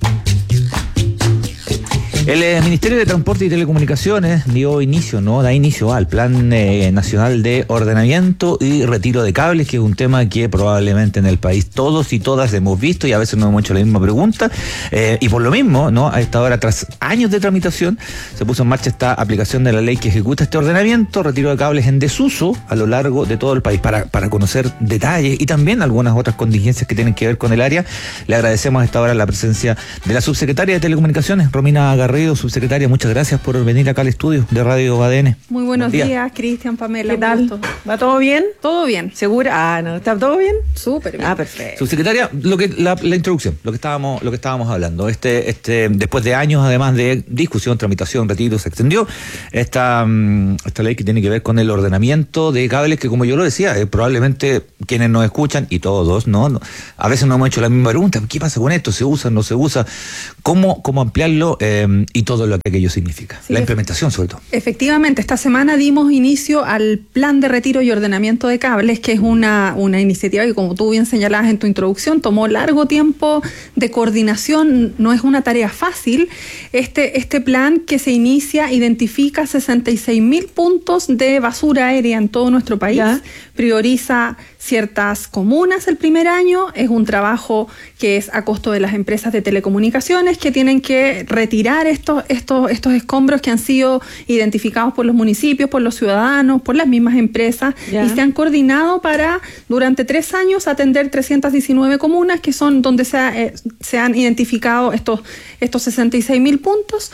El Ministerio de Transporte y Telecomunicaciones da inicio al Plan Nacional de Ordenamiento y Retiro de Cables, que es un tema que probablemente en el país todos y todas hemos visto y a veces nos hemos hecho la misma pregunta. Y por lo mismo, ¿no? A esta hora, tras años de tramitación, se puso en marcha esta aplicación de la ley que ejecuta este ordenamiento, retiro de cables en desuso a lo largo de todo el país. Para conocer detalles y también algunas otras contingencias que tienen que ver con el área, le agradecemos a esta hora la presencia de la subsecretaria de Telecomunicaciones, Romina Garrido. recorrido, subsecretaria. Muchas gracias por venir acá al estudio de Radio ADN. Muy buenos días, Cristian, Pamela. ¿Qué tal? Gusto. ¿Va todo bien? Todo bien. ¿Segura? Ah, no, ¿está todo bien? Súper bien. Ah, perfecto. Subsecretaria, la introducción, lo que estábamos hablando. Después de años, además de discusión, tramitación, retiro, se extendió esta ley que tiene que ver con el ordenamiento de cables, que como yo lo decía, probablemente quienes nos escuchan, y todos, ¿no? A veces nos hemos hecho la misma pregunta: ¿qué pasa con esto? ¿Se usa, no se usa? ¿Cómo ampliarlo y todo lo que aquello significa? Sí, la implementación, sobre todo. Efectivamente, esta semana dimos inicio al plan de retiro y ordenamiento de cables, que es una iniciativa que, como tú bien señalabas en tu introducción, tomó largo tiempo de coordinación, no es una tarea fácil. Este plan que se inicia identifica 66.000 puntos de basura aérea en todo nuestro país. ¿Ya? Prioriza ciertas comunas el primer año, es un trabajo que es a costo de las empresas de telecomunicaciones, que tienen que retirar estos escombros que han sido identificados por los municipios, por los ciudadanos, por las mismas empresas, y se han coordinado para durante 3 años atender 319 comunas, que son donde se han identificado estos 66.000 puntos,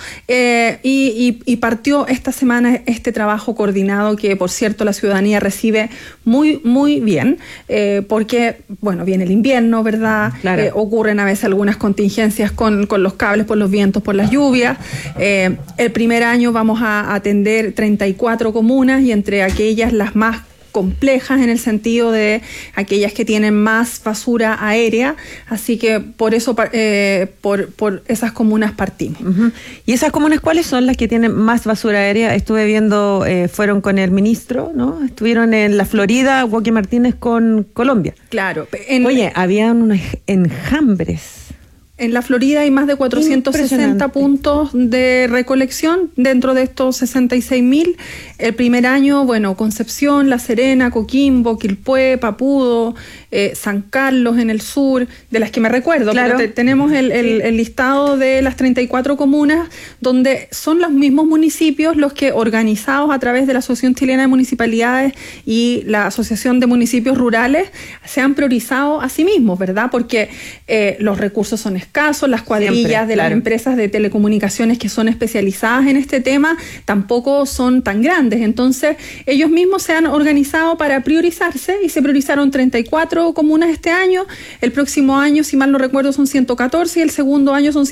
y partió esta semana este trabajo coordinado que, por cierto, la ciudadanía recibe muy, muy bien, porque, bueno, viene el invierno, ¿verdad? Claro. Ocurren a veces algunas contingencias con los cables, por los vientos, por las lluvias. El primer año vamos a atender 34 comunas, y entre aquellas las más complejas en el sentido de aquellas que tienen más basura aérea, así que por eso por esas comunas partimos. Uh-huh. ¿Y esas comunas cuáles son las que tienen más basura aérea? Estuve viendo, fueron con el ministro, ¿no? Estuvieron en la Florida, Joaquín Martínez con Colombia. Claro. Oye, habían unos enjambres. En la Florida hay más de 460 puntos de recolección dentro de estos 66.000. El primer año, bueno, Concepción, La Serena, Coquimbo, Quilpué, Papudo, San Carlos en el sur, de las que me recuerdo. Claro. Pero tenemos el listado de las 34 comunas, donde son los mismos municipios los que, organizados a través de la Asociación Chilena de Municipalidades y la Asociación de Municipios Rurales, se han priorizado a sí mismos, ¿verdad? Porque los recursos son escasos, las cuadrillas de las empresas de telecomunicaciones que son especializadas en este tema tampoco son tan grandes. Entonces, ellos mismos se han organizado para priorizarse, y se priorizaron 34 comunas este año. El próximo año, si mal no recuerdo, son 114, y el segundo año son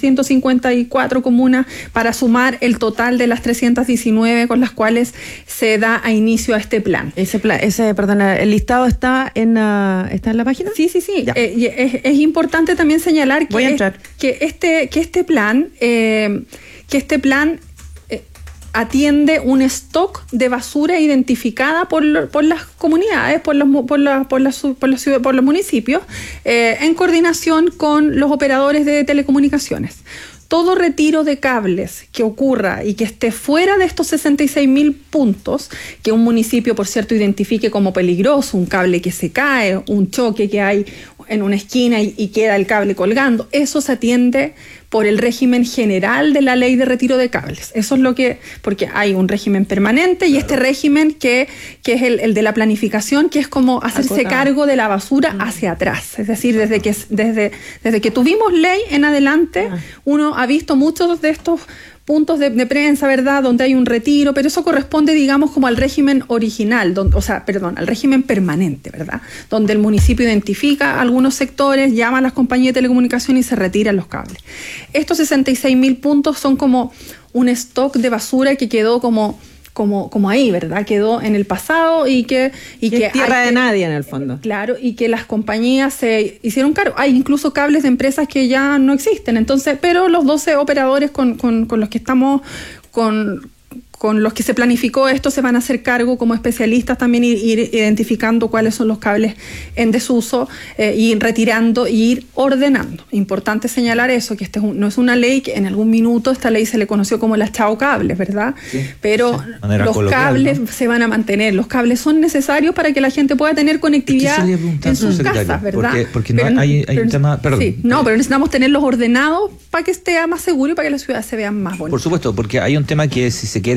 154 comunas, para sumar el total de las 319 con las cuales se da a inicio a este plan. ¿El listado está en la página? Sí. Es importante también señalar que este plan atiende un stock de basura identificada por las comunidades, por los municipios, en coordinación con los operadores de telecomunicaciones. Todo retiro de cables que ocurra y que esté fuera de estos 66.000 puntos, que un municipio, por cierto, identifique como peligroso, un cable que se cae, un choque que hay en una esquina y queda el cable colgando, eso se atiende por el régimen general de la ley de retiro de cables. Eso es porque hay un régimen permanente, y este régimen que es el de la planificación, que es como hacerse cargo de la basura hacia atrás. Es decir, desde que tuvimos ley en adelante, uno ha visto muchos de estos puntos de prensa, ¿verdad?, donde hay un retiro, pero eso corresponde, digamos, como al régimen original, al régimen permanente, ¿verdad?, donde el municipio identifica algunos sectores, llama a las compañías de telecomunicaciones y se retiran los cables. Estos 66.000 puntos son como un stock de basura que quedó como ahí, ¿verdad? Quedó en el pasado y que es tierra de nadie, en el fondo. Claro, y que las compañías se hicieron cargo. Hay incluso cables de empresas que ya no existen. Entonces, pero los 12 operadores con los que estamos con los que se planificó esto se van a hacer cargo como especialistas también, ir identificando cuáles son los cables en desuso, ir retirando e ir ordenando. Importante señalar eso, que no es una ley que en algún minuto esta ley se le conoció como las chao cables, ¿verdad? Sí, pero los cables, ¿no?, se van a mantener. Los cables son necesarios para que la gente pueda tener conectividad en sus casas, ¿verdad? Porque hay un tema... Perdón. Sí, pero necesitamos tenerlos ordenados para que esté más seguro y para que las ciudades se vean más bonitas. Por supuesto, porque hay un tema que, si se quiere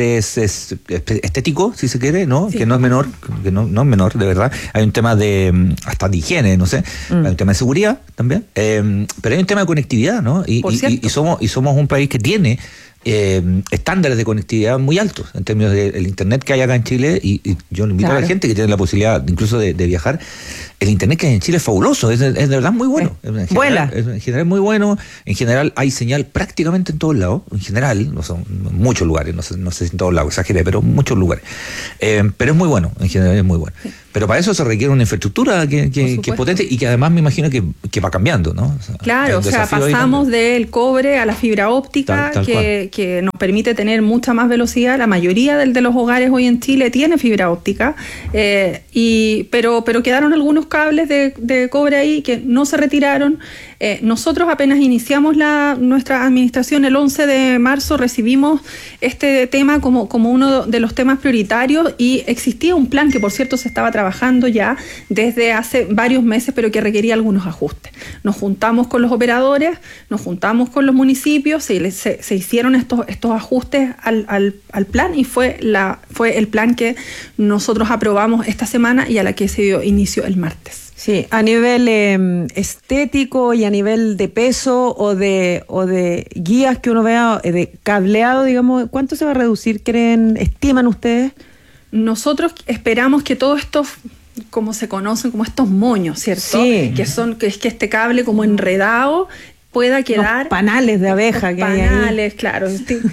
es estético, si se quiere, ¿no? Sí. Que no es menor, no es menor, de verdad. Hay un tema de hasta de higiene, no sé. Hay un tema de seguridad también. Pero hay un tema de conectividad, ¿no? Y somos un país que tiene estándares de conectividad muy altos en términos del internet que hay acá en Chile, y yo invito a la gente que tiene la posibilidad incluso de viajar. El internet que hay en Chile es fabuloso, es de verdad muy bueno. En general es muy bueno. En general hay señal prácticamente en todos lados. En general, no son muchos lugares, no sé si en todos lados, exageré, pero muchos lugares. Pero es muy bueno, en general es muy bueno. Pero para eso se requiere una infraestructura que es potente y que además me imagino que va cambiando, ¿no? O sea, claro, pasamos del cobre a la fibra óptica, tal que nos permite tener mucha más velocidad. La mayoría de los hogares hoy en Chile tiene fibra óptica, pero quedaron algunos cables de cobre ahí que no se retiraron. Nosotros apenas iniciamos nuestra administración el 11 de marzo, recibimos este tema como uno de los temas prioritarios, y existía un plan que, por cierto, se estaba trabajando ya desde hace varios meses, pero que requería algunos ajustes. Nos juntamos con los operadores, nos juntamos con los municipios, se hicieron estos ajustes al plan, y fue el plan que nosotros aprobamos esta semana y a la que se dio inicio el martes. Sí, a nivel estético y a nivel de peso o de guías que uno vea, de cableado, digamos, ¿cuánto se va a reducir, estiman ustedes? Nosotros esperamos que todos estos, como se conocen, como estos moños, ¿cierto? Sí. Que es que este cable como enredado pueda quedar... Los panales de abeja que hay ahí. Panales, claro.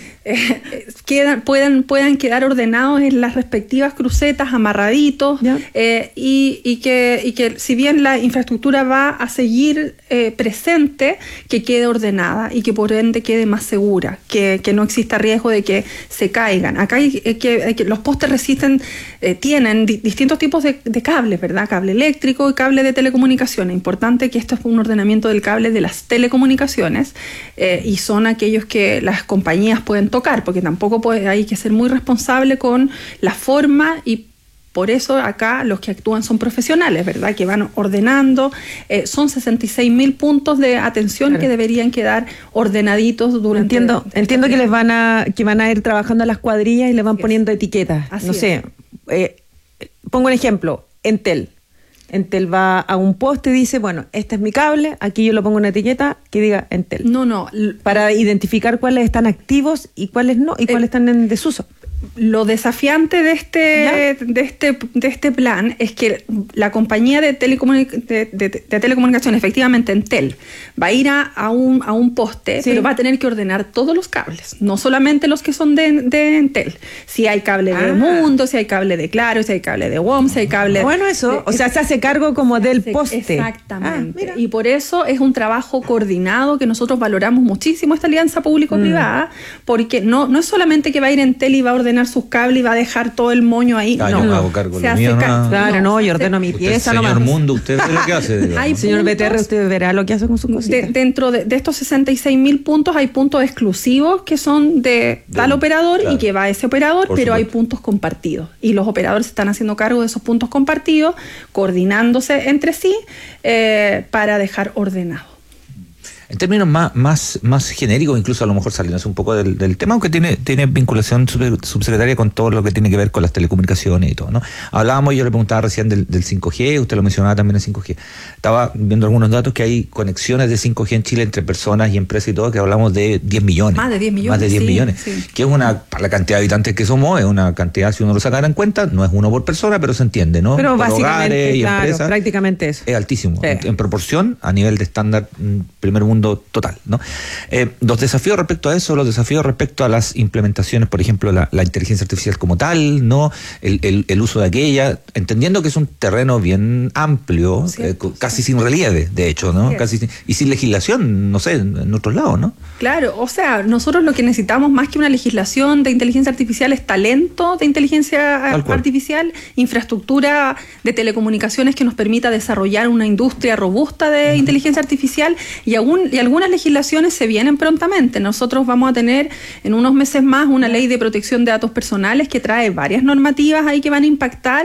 Puedan quedar ordenados en las respectivas crucetas, amarraditos, y que si bien la infraestructura va a seguir presente, que quede ordenada y que por ende quede más segura, que no exista riesgo de que se caigan. Acá los postes tienen distintos tipos de cables, ¿verdad? Cable eléctrico y cable de telecomunicaciones. Importante que esto es un ordenamiento del cable de las telecomunicaciones, y son aquellos que las compañías pueden tocar, porque tampoco hay que ser muy responsable con la forma, y por eso acá los que actúan son profesionales, ¿verdad? Que van ordenando. Son 66.000 puntos de atención que deberían quedar ordenaditos durante... Entiendo que van a ir trabajando a las cuadrillas y les van poniendo etiquetas. Así no sé, pongo un ejemplo, Entel va a un poste y dice, bueno, este es mi cable, aquí yo lo pongo una etiqueta que diga Entel. No. Para identificar cuáles están activos y cuáles no, y cuáles están en desuso. Lo desafiante de este plan es que la compañía de telecomunicación, efectivamente Entel, va a ir a un poste, pero va a tener que ordenar todos los cables, no solamente los que son de Entel. Si hay cable de Mundo, si hay cable de Claro, si hay cable de WOM, si hay cable... Bueno, eso, se hace cargo como del poste. Exactamente. Y por eso es un trabajo coordinado que nosotros valoramos muchísimo, esta alianza público-privada, porque no es solamente que va a ir Entel y va a ordenar sus cables y va a dejar todo el moño ahí. Yo me hago cargo de lo mío. Claro, yo ordeno mi pieza. Señor Mundo, usted ve lo que hace. Señor BTR, usted verá lo que hace con sus cositas. Dentro de estos 66.000 puntos hay puntos exclusivos que son de tal operador, y que va a ese operador, pero hay puntos compartidos. Y los operadores se están haciendo cargo de esos puntos compartidos, coordinándose entre sí para dejar ordenado. En términos más genéricos, incluso a lo mejor saliéndose un poco del tema, aunque tiene vinculación subsecretaria con todo lo que tiene que ver con las telecomunicaciones y todo, ¿no? Hablábamos, yo le preguntaba recién del 5G, usted lo mencionaba también el 5G. Estaba viendo algunos datos que hay conexiones de 5G en Chile entre personas y empresas y todo, que hablamos de 10 millones. Más de 10 millones. Más de 10 millones. Sí. Que es para la cantidad de habitantes que somos, es una cantidad, si uno lo sacara en cuenta, no es uno por persona, pero se entiende, ¿no? Pero por básicamente, hogares y empresas, prácticamente eso. Es altísimo, en proporción, a nivel de estándar primer mundo total, ¿no? Los desafíos respecto a eso, los desafíos respecto a las implementaciones, por ejemplo, la inteligencia artificial como tal, ¿no? El uso de aquella, entendiendo que es un terreno bien amplio, casi sin relieve, de hecho, ¿no? Y sin legislación, no sé, en otros lados, ¿no? Claro, o sea, nosotros lo que necesitamos más que una legislación de inteligencia artificial es talento de inteligencia artificial, infraestructura de telecomunicaciones que nos permita desarrollar una industria robusta de inteligencia artificial, y algunas legislaciones se vienen prontamente. Nosotros vamos a tener en unos meses más una ley de protección de datos personales que trae varias normativas ahí que van a impactar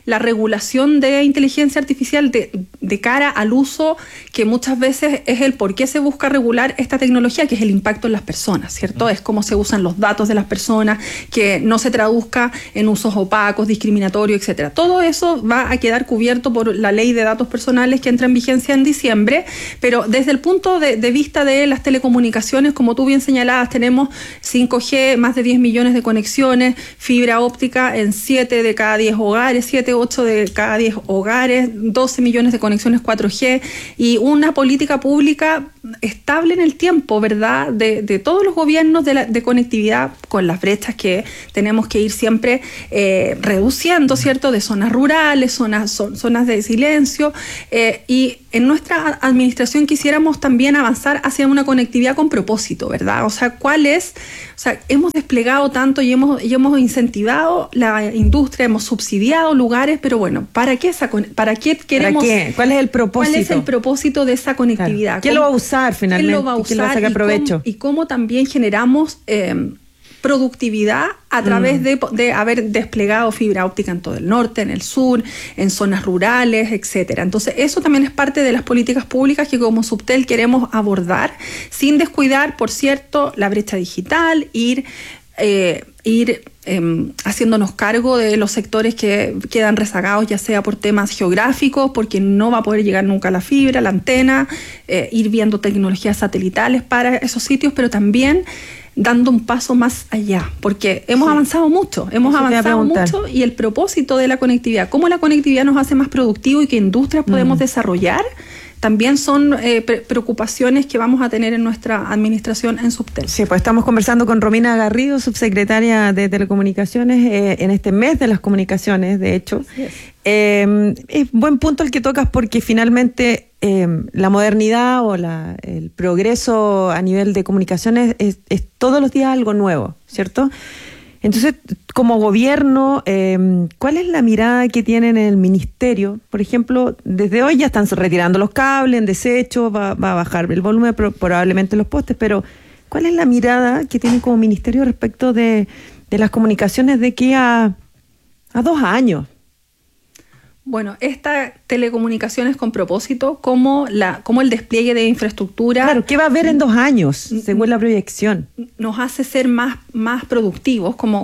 la regulación de inteligencia artificial de cara al uso, que muchas veces es el por qué se busca regular esta tecnología, que es el impacto en las personas, ¿cierto? Es cómo se usan los datos de las personas, que no se traduzca en usos opacos, discriminatorios, etcétera. Todo eso va a quedar cubierto por la ley de datos personales que entra en vigencia en diciembre, pero desde el punto de vista de las telecomunicaciones, como tú bien señalabas, tenemos 5G, más de 10 millones de conexiones, fibra óptica en 7 de cada 10 hogares, 7, 8 de cada 10 hogares, 12 millones de conexiones 4G y una política pública estable en el tiempo, ¿verdad? De todos los gobiernos de conectividad, con las brechas que tenemos que ir siempre reduciendo, ¿cierto? De zonas rurales, zonas de silencio, y en nuestra administración quisiéramos también avanzar hacia una conectividad con propósito, ¿verdad? O sea, hemos desplegado tanto y hemos incentivado la industria, hemos subsidiado lugares, pero bueno, ¿para qué queremos? ¿Para qué? ¿Cuál es el propósito? ¿Cuál es el propósito de esa conectividad? Claro. ¿Quién lo va a usar finalmente? ¿Quién lo va a usar? ¿Quién le va a sacar provecho? Y cómo también generamos productividad a través de haber desplegado fibra óptica en todo el norte, en el sur, en zonas rurales, etcétera. Entonces, eso también es parte de las políticas públicas que como Subtel queremos abordar, sin descuidar, por cierto, la brecha digital, ir haciéndonos cargo de los sectores que quedan rezagados, ya sea por temas geográficos, porque no va a poder llegar nunca la fibra, la antena, ir viendo tecnologías satelitales para esos sitios, pero también dando un paso más allá, porque hemos avanzado mucho, y el propósito de la conectividad, cómo la conectividad nos hace más productivos y qué industrias podemos desarrollar, también son preocupaciones que vamos a tener en nuestra administración en Subtel. Sí, pues estamos conversando con Romina Garrido, subsecretaria de Telecomunicaciones, en este mes de las comunicaciones, de hecho. Es buen punto el que tocas, porque finalmente la modernidad o el progreso a nivel de comunicaciones es todos los días algo nuevo, ¿cierto? Entonces, como gobierno, ¿cuál es la mirada que tienen en el ministerio? Por ejemplo, desde hoy ya están retirando los cables en desecho, va a bajar el volumen, probablemente los postes, pero ¿cuál es la mirada que tienen como ministerio respecto de las comunicaciones de aquí a 2 años? Bueno, esta telecomunicaciones con propósito, como el despliegue de infraestructura. Claro, ¿qué va a haber en 2 años, según la proyección? Nos hace ser más productivos como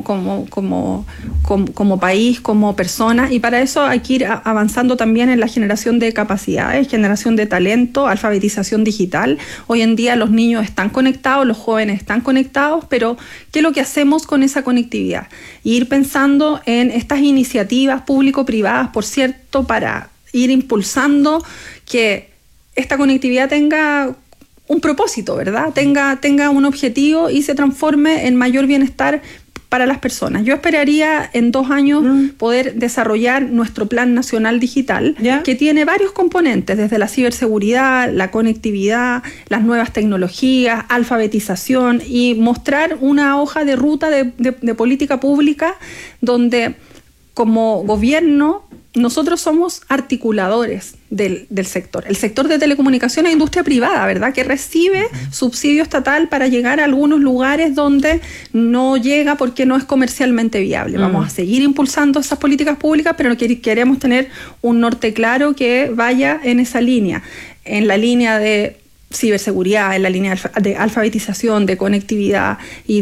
país, como personas, y para eso hay que ir avanzando también en la generación de capacidades, generación de talento, alfabetización digital. Hoy en día los niños están conectados, los jóvenes están conectados, pero ¿qué es lo que hacemos con esa conectividad? Ir pensando en estas iniciativas público-privadas, por cierto, para ir impulsando que esta conectividad tenga un propósito, ¿verdad? Tenga un objetivo y se transforme en mayor bienestar para las personas. Yo esperaría en 2 años poder desarrollar nuestro Plan Nacional Digital, que tiene varios componentes, desde la ciberseguridad, la conectividad, las nuevas tecnologías, alfabetización, y mostrar una hoja de ruta de política pública donde como gobierno nosotros somos articuladores del sector. El sector de telecomunicaciones es industria privada, ¿verdad? Que recibe subsidio estatal para llegar a algunos lugares donde no llega porque no es comercialmente viable. Vamos a seguir impulsando esas políticas públicas, pero queremos tener un norte claro que vaya en esa línea, en la línea de ciberseguridad, en la línea de alfabetización, de conectividad y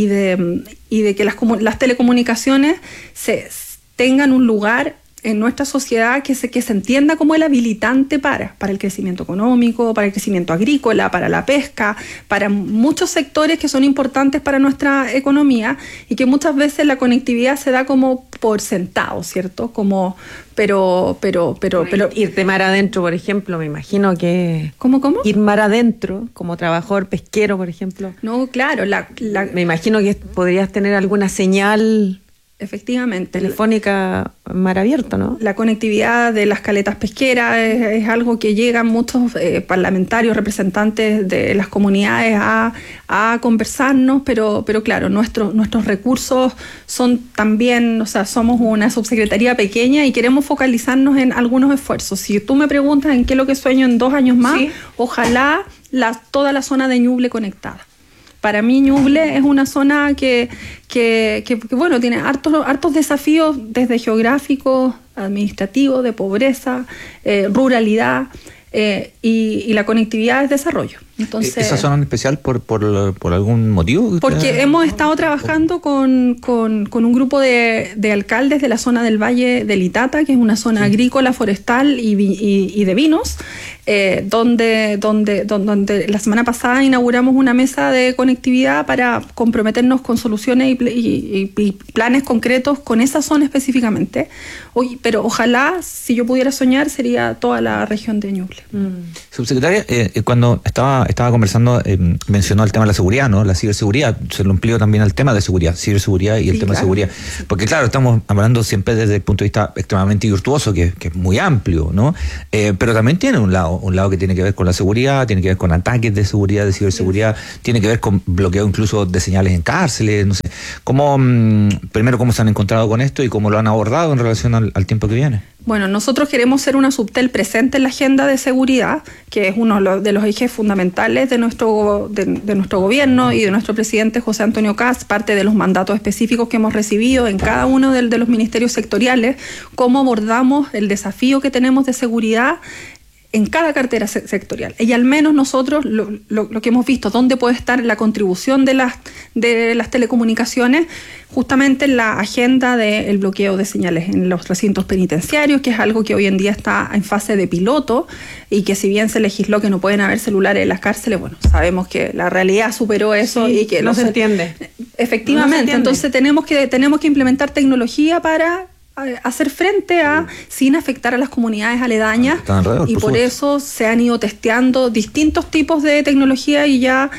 de que las telecomunicaciones tengan un lugar en nuestra sociedad que se entienda como el habilitante para el crecimiento económico, para el crecimiento agrícola, para la pesca, para muchos sectores que son importantes para nuestra economía, y que muchas veces la conectividad se da como por sentado, ¿cierto? Pero ir de mar adentro, por ejemplo, me imagino que... ¿Cómo? Ir mar adentro, como trabajador pesquero, por ejemplo. No, claro. Me imagino que podrías tener alguna señal... Efectivamente. Telefónica mar abierto, ¿no? La conectividad de las caletas pesqueras es algo que llegan muchos parlamentarios, representantes de las comunidades a conversarnos, pero claro, nuestros recursos son también, o sea, somos una subsecretaría pequeña y queremos focalizarnos en algunos esfuerzos. Si tú me preguntas en qué es lo que sueño en 2 años más, ojalá toda la zona de Ñuble conectada. Para mí Ñuble es una zona que bueno, tiene hartos desafíos desde geográficos, administrativos, de pobreza, ruralidad, y la conectividad es desarrollo. Entonces, ¿esa zona en especial por algún motivo? Porque hemos estado trabajando con un grupo de alcaldes de la zona del Valle del Itata, que es una zona agrícola, forestal y de vinos, donde la semana pasada inauguramos una mesa de conectividad para comprometernos con soluciones y planes concretos con esa zona específicamente. Pero ojalá, si yo pudiera soñar, sería toda la región de Ñuble. Subsecretaria, cuando estaba conversando, mencionó el tema de la seguridad, ¿no? La ciberseguridad. Se lo amplío también al tema de seguridad, ciberseguridad y el tema de seguridad. Porque claro, estamos hablando siempre desde el punto de vista extremadamente virtuoso, que es muy amplio, ¿no? Pero también tiene un lado que tiene que ver con la seguridad, tiene que ver con ataques de seguridad, de ciberseguridad, tiene que ver con bloqueo incluso de señales en cárceles, no sé. Primero, ¿cómo se han encontrado con esto y cómo lo han abordado en relación al tiempo que viene? Bueno, nosotros queremos ser una subtel presente en la agenda de seguridad, que es uno de los ejes fundamentales de nuestro gobierno y de nuestro presidente José Antonio Kast, parte de los mandatos específicos que hemos recibido en cada uno de los ministerios sectoriales, cómo abordamos el desafío que tenemos de seguridad en cada cartera sectorial. Y al menos nosotros lo que hemos visto, dónde puede estar la contribución de las telecomunicaciones, justamente en la agenda del bloqueo de señales en los recintos penitenciarios, que es algo que hoy en día está en fase de piloto y que si bien se legisló que no pueden haber celulares en las cárceles, bueno, sabemos que la realidad superó eso y que no se entiende. Efectivamente, entonces tenemos que implementar tecnología para hacer frente sin afectar a las comunidades aledañas, y por eso se han ido testeando distintos tipos de tecnología y ya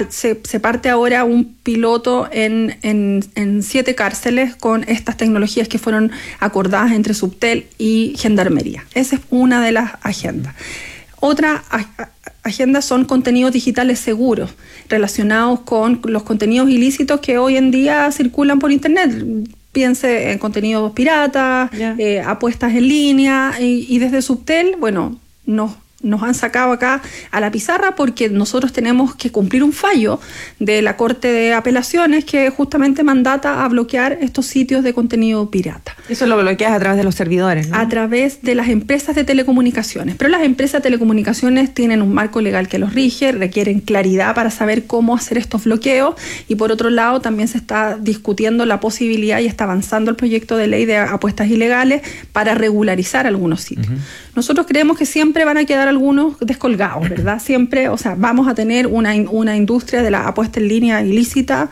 se parte ahora un piloto en 7 cárceles con estas tecnologías que fueron acordadas entre Subtel y Gendarmería. Esa es una de las agendas. Otra agenda son contenidos digitales seguros relacionados con los contenidos ilícitos que hoy en día circulan por Internet. Piense en contenidos piratas, apuestas en línea, y desde Subtel, bueno, nos han sacado acá a la pizarra porque nosotros tenemos que cumplir un fallo de la Corte de Apelaciones que justamente mandata a bloquear estos sitios de contenido pirata. Eso lo bloqueas a través de los servidores, ¿no? A través de las empresas de telecomunicaciones. Pero las empresas de telecomunicaciones tienen un marco legal que los rige, requieren claridad para saber cómo hacer estos bloqueos, y por otro lado también se está discutiendo la posibilidad y está avanzando el proyecto de ley de apuestas ilegales para regularizar algunos sitios. Nosotros creemos que siempre van a quedar algunos descolgados, ¿verdad? Siempre, o sea, vamos a tener una industria de la apuesta en línea ilícita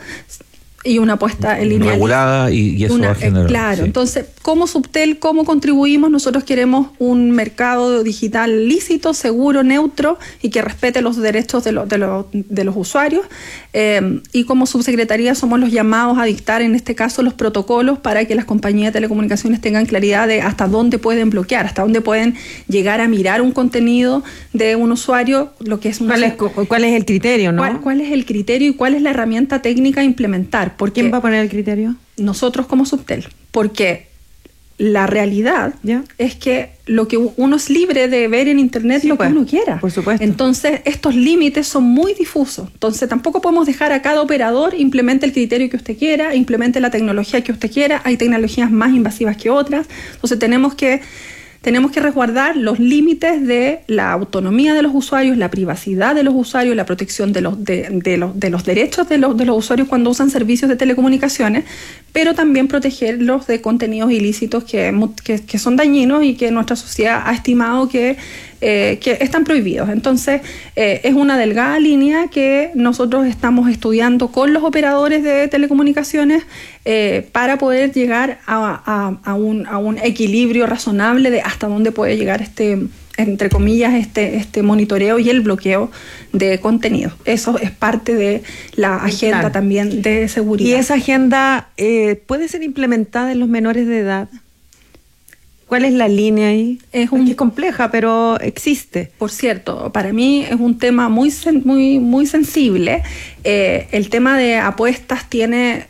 y una apuesta en línea regulada, y eso va a generar. Claro, entonces, como Subtel, ¿cómo contribuimos? Nosotros queremos un mercado digital lícito, seguro, neutro y que respete los derechos de los usuarios. Y como subsecretaría somos los llamados a dictar, en este caso, los protocolos para que las compañías de telecomunicaciones tengan claridad de hasta dónde pueden bloquear, hasta dónde pueden llegar a mirar un contenido de un usuario, lo que es ¿Cuál es el criterio, no? ¿Cuál es el criterio y cuál es la herramienta técnica a implementar? Porque ¿quién va a poner el criterio? Nosotros como Subtel, porque la realidad es que lo que uno es libre de ver en Internet, lo que uno quiera. Por supuesto. Entonces, estos límites son muy difusos. Entonces, tampoco podemos dejar a cada operador implemente el criterio que usted quiera, implemente la tecnología que usted quiera. Hay tecnologías más invasivas que otras. Entonces, tenemos que resguardar los límites de la autonomía de los usuarios, la privacidad de los usuarios, la protección de los derechos de los usuarios cuando usan servicios de telecomunicaciones, pero también protegerlos de contenidos ilícitos que son dañinos y que nuestra sociedad ha estimado que están prohibidos. Entonces, es una delgada línea que nosotros estamos estudiando con los operadores de telecomunicaciones para poder llegar a un equilibrio razonable de hasta dónde puede llegar entre comillas, este monitoreo y el bloqueo de contenido. Eso es parte de la agenda también de seguridad. ¿Y esa agenda puede ser implementada en los menores de edad? ¿Cuál es la línea ahí? Es compleja, pero existe. Por cierto, para mí es un tema muy sensible. El tema de apuestas tiene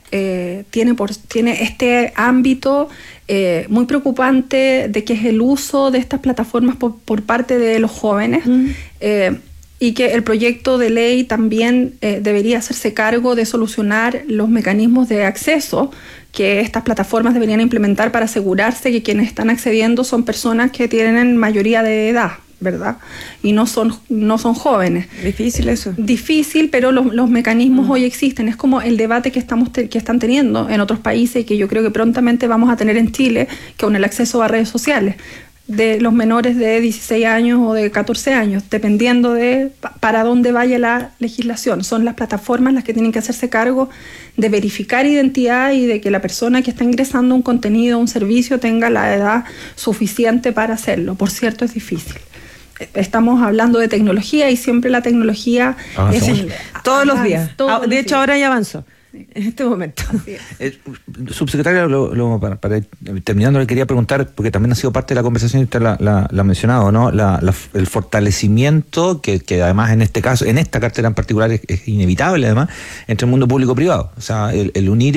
este ámbito muy preocupante de que es el uso de estas plataformas por parte de los jóvenes. y que el proyecto de ley también debería hacerse cargo de solucionar los mecanismos de acceso que estas plataformas deberían implementar para asegurarse que quienes están accediendo son personas que tienen mayoría de edad, ¿verdad? Y no son jóvenes. Difícil eso. Difícil, pero los mecanismos hoy existen. Es como el debate que están teniendo en otros países y que yo creo que prontamente vamos a tener en Chile, con el acceso a redes sociales de los menores de 16 años o de 14 años, dependiendo de para dónde vaya la legislación. Son las plataformas las que tienen que hacerse cargo de verificar identidad y de que la persona que está ingresando un contenido, un servicio, tenga la edad suficiente para hacerlo. Por cierto, es difícil. Estamos hablando de tecnología y siempre la tecnología todos los días. De hecho, ahora ya avanzó. En este momento. Subsecretaria, para ir terminando, le quería preguntar, porque también ha sido parte de la conversación y usted la ha mencionado, ¿no? El fortalecimiento, que además en este caso, en esta cartera en particular, es inevitable, además, entre el mundo público y privado. O sea, el unir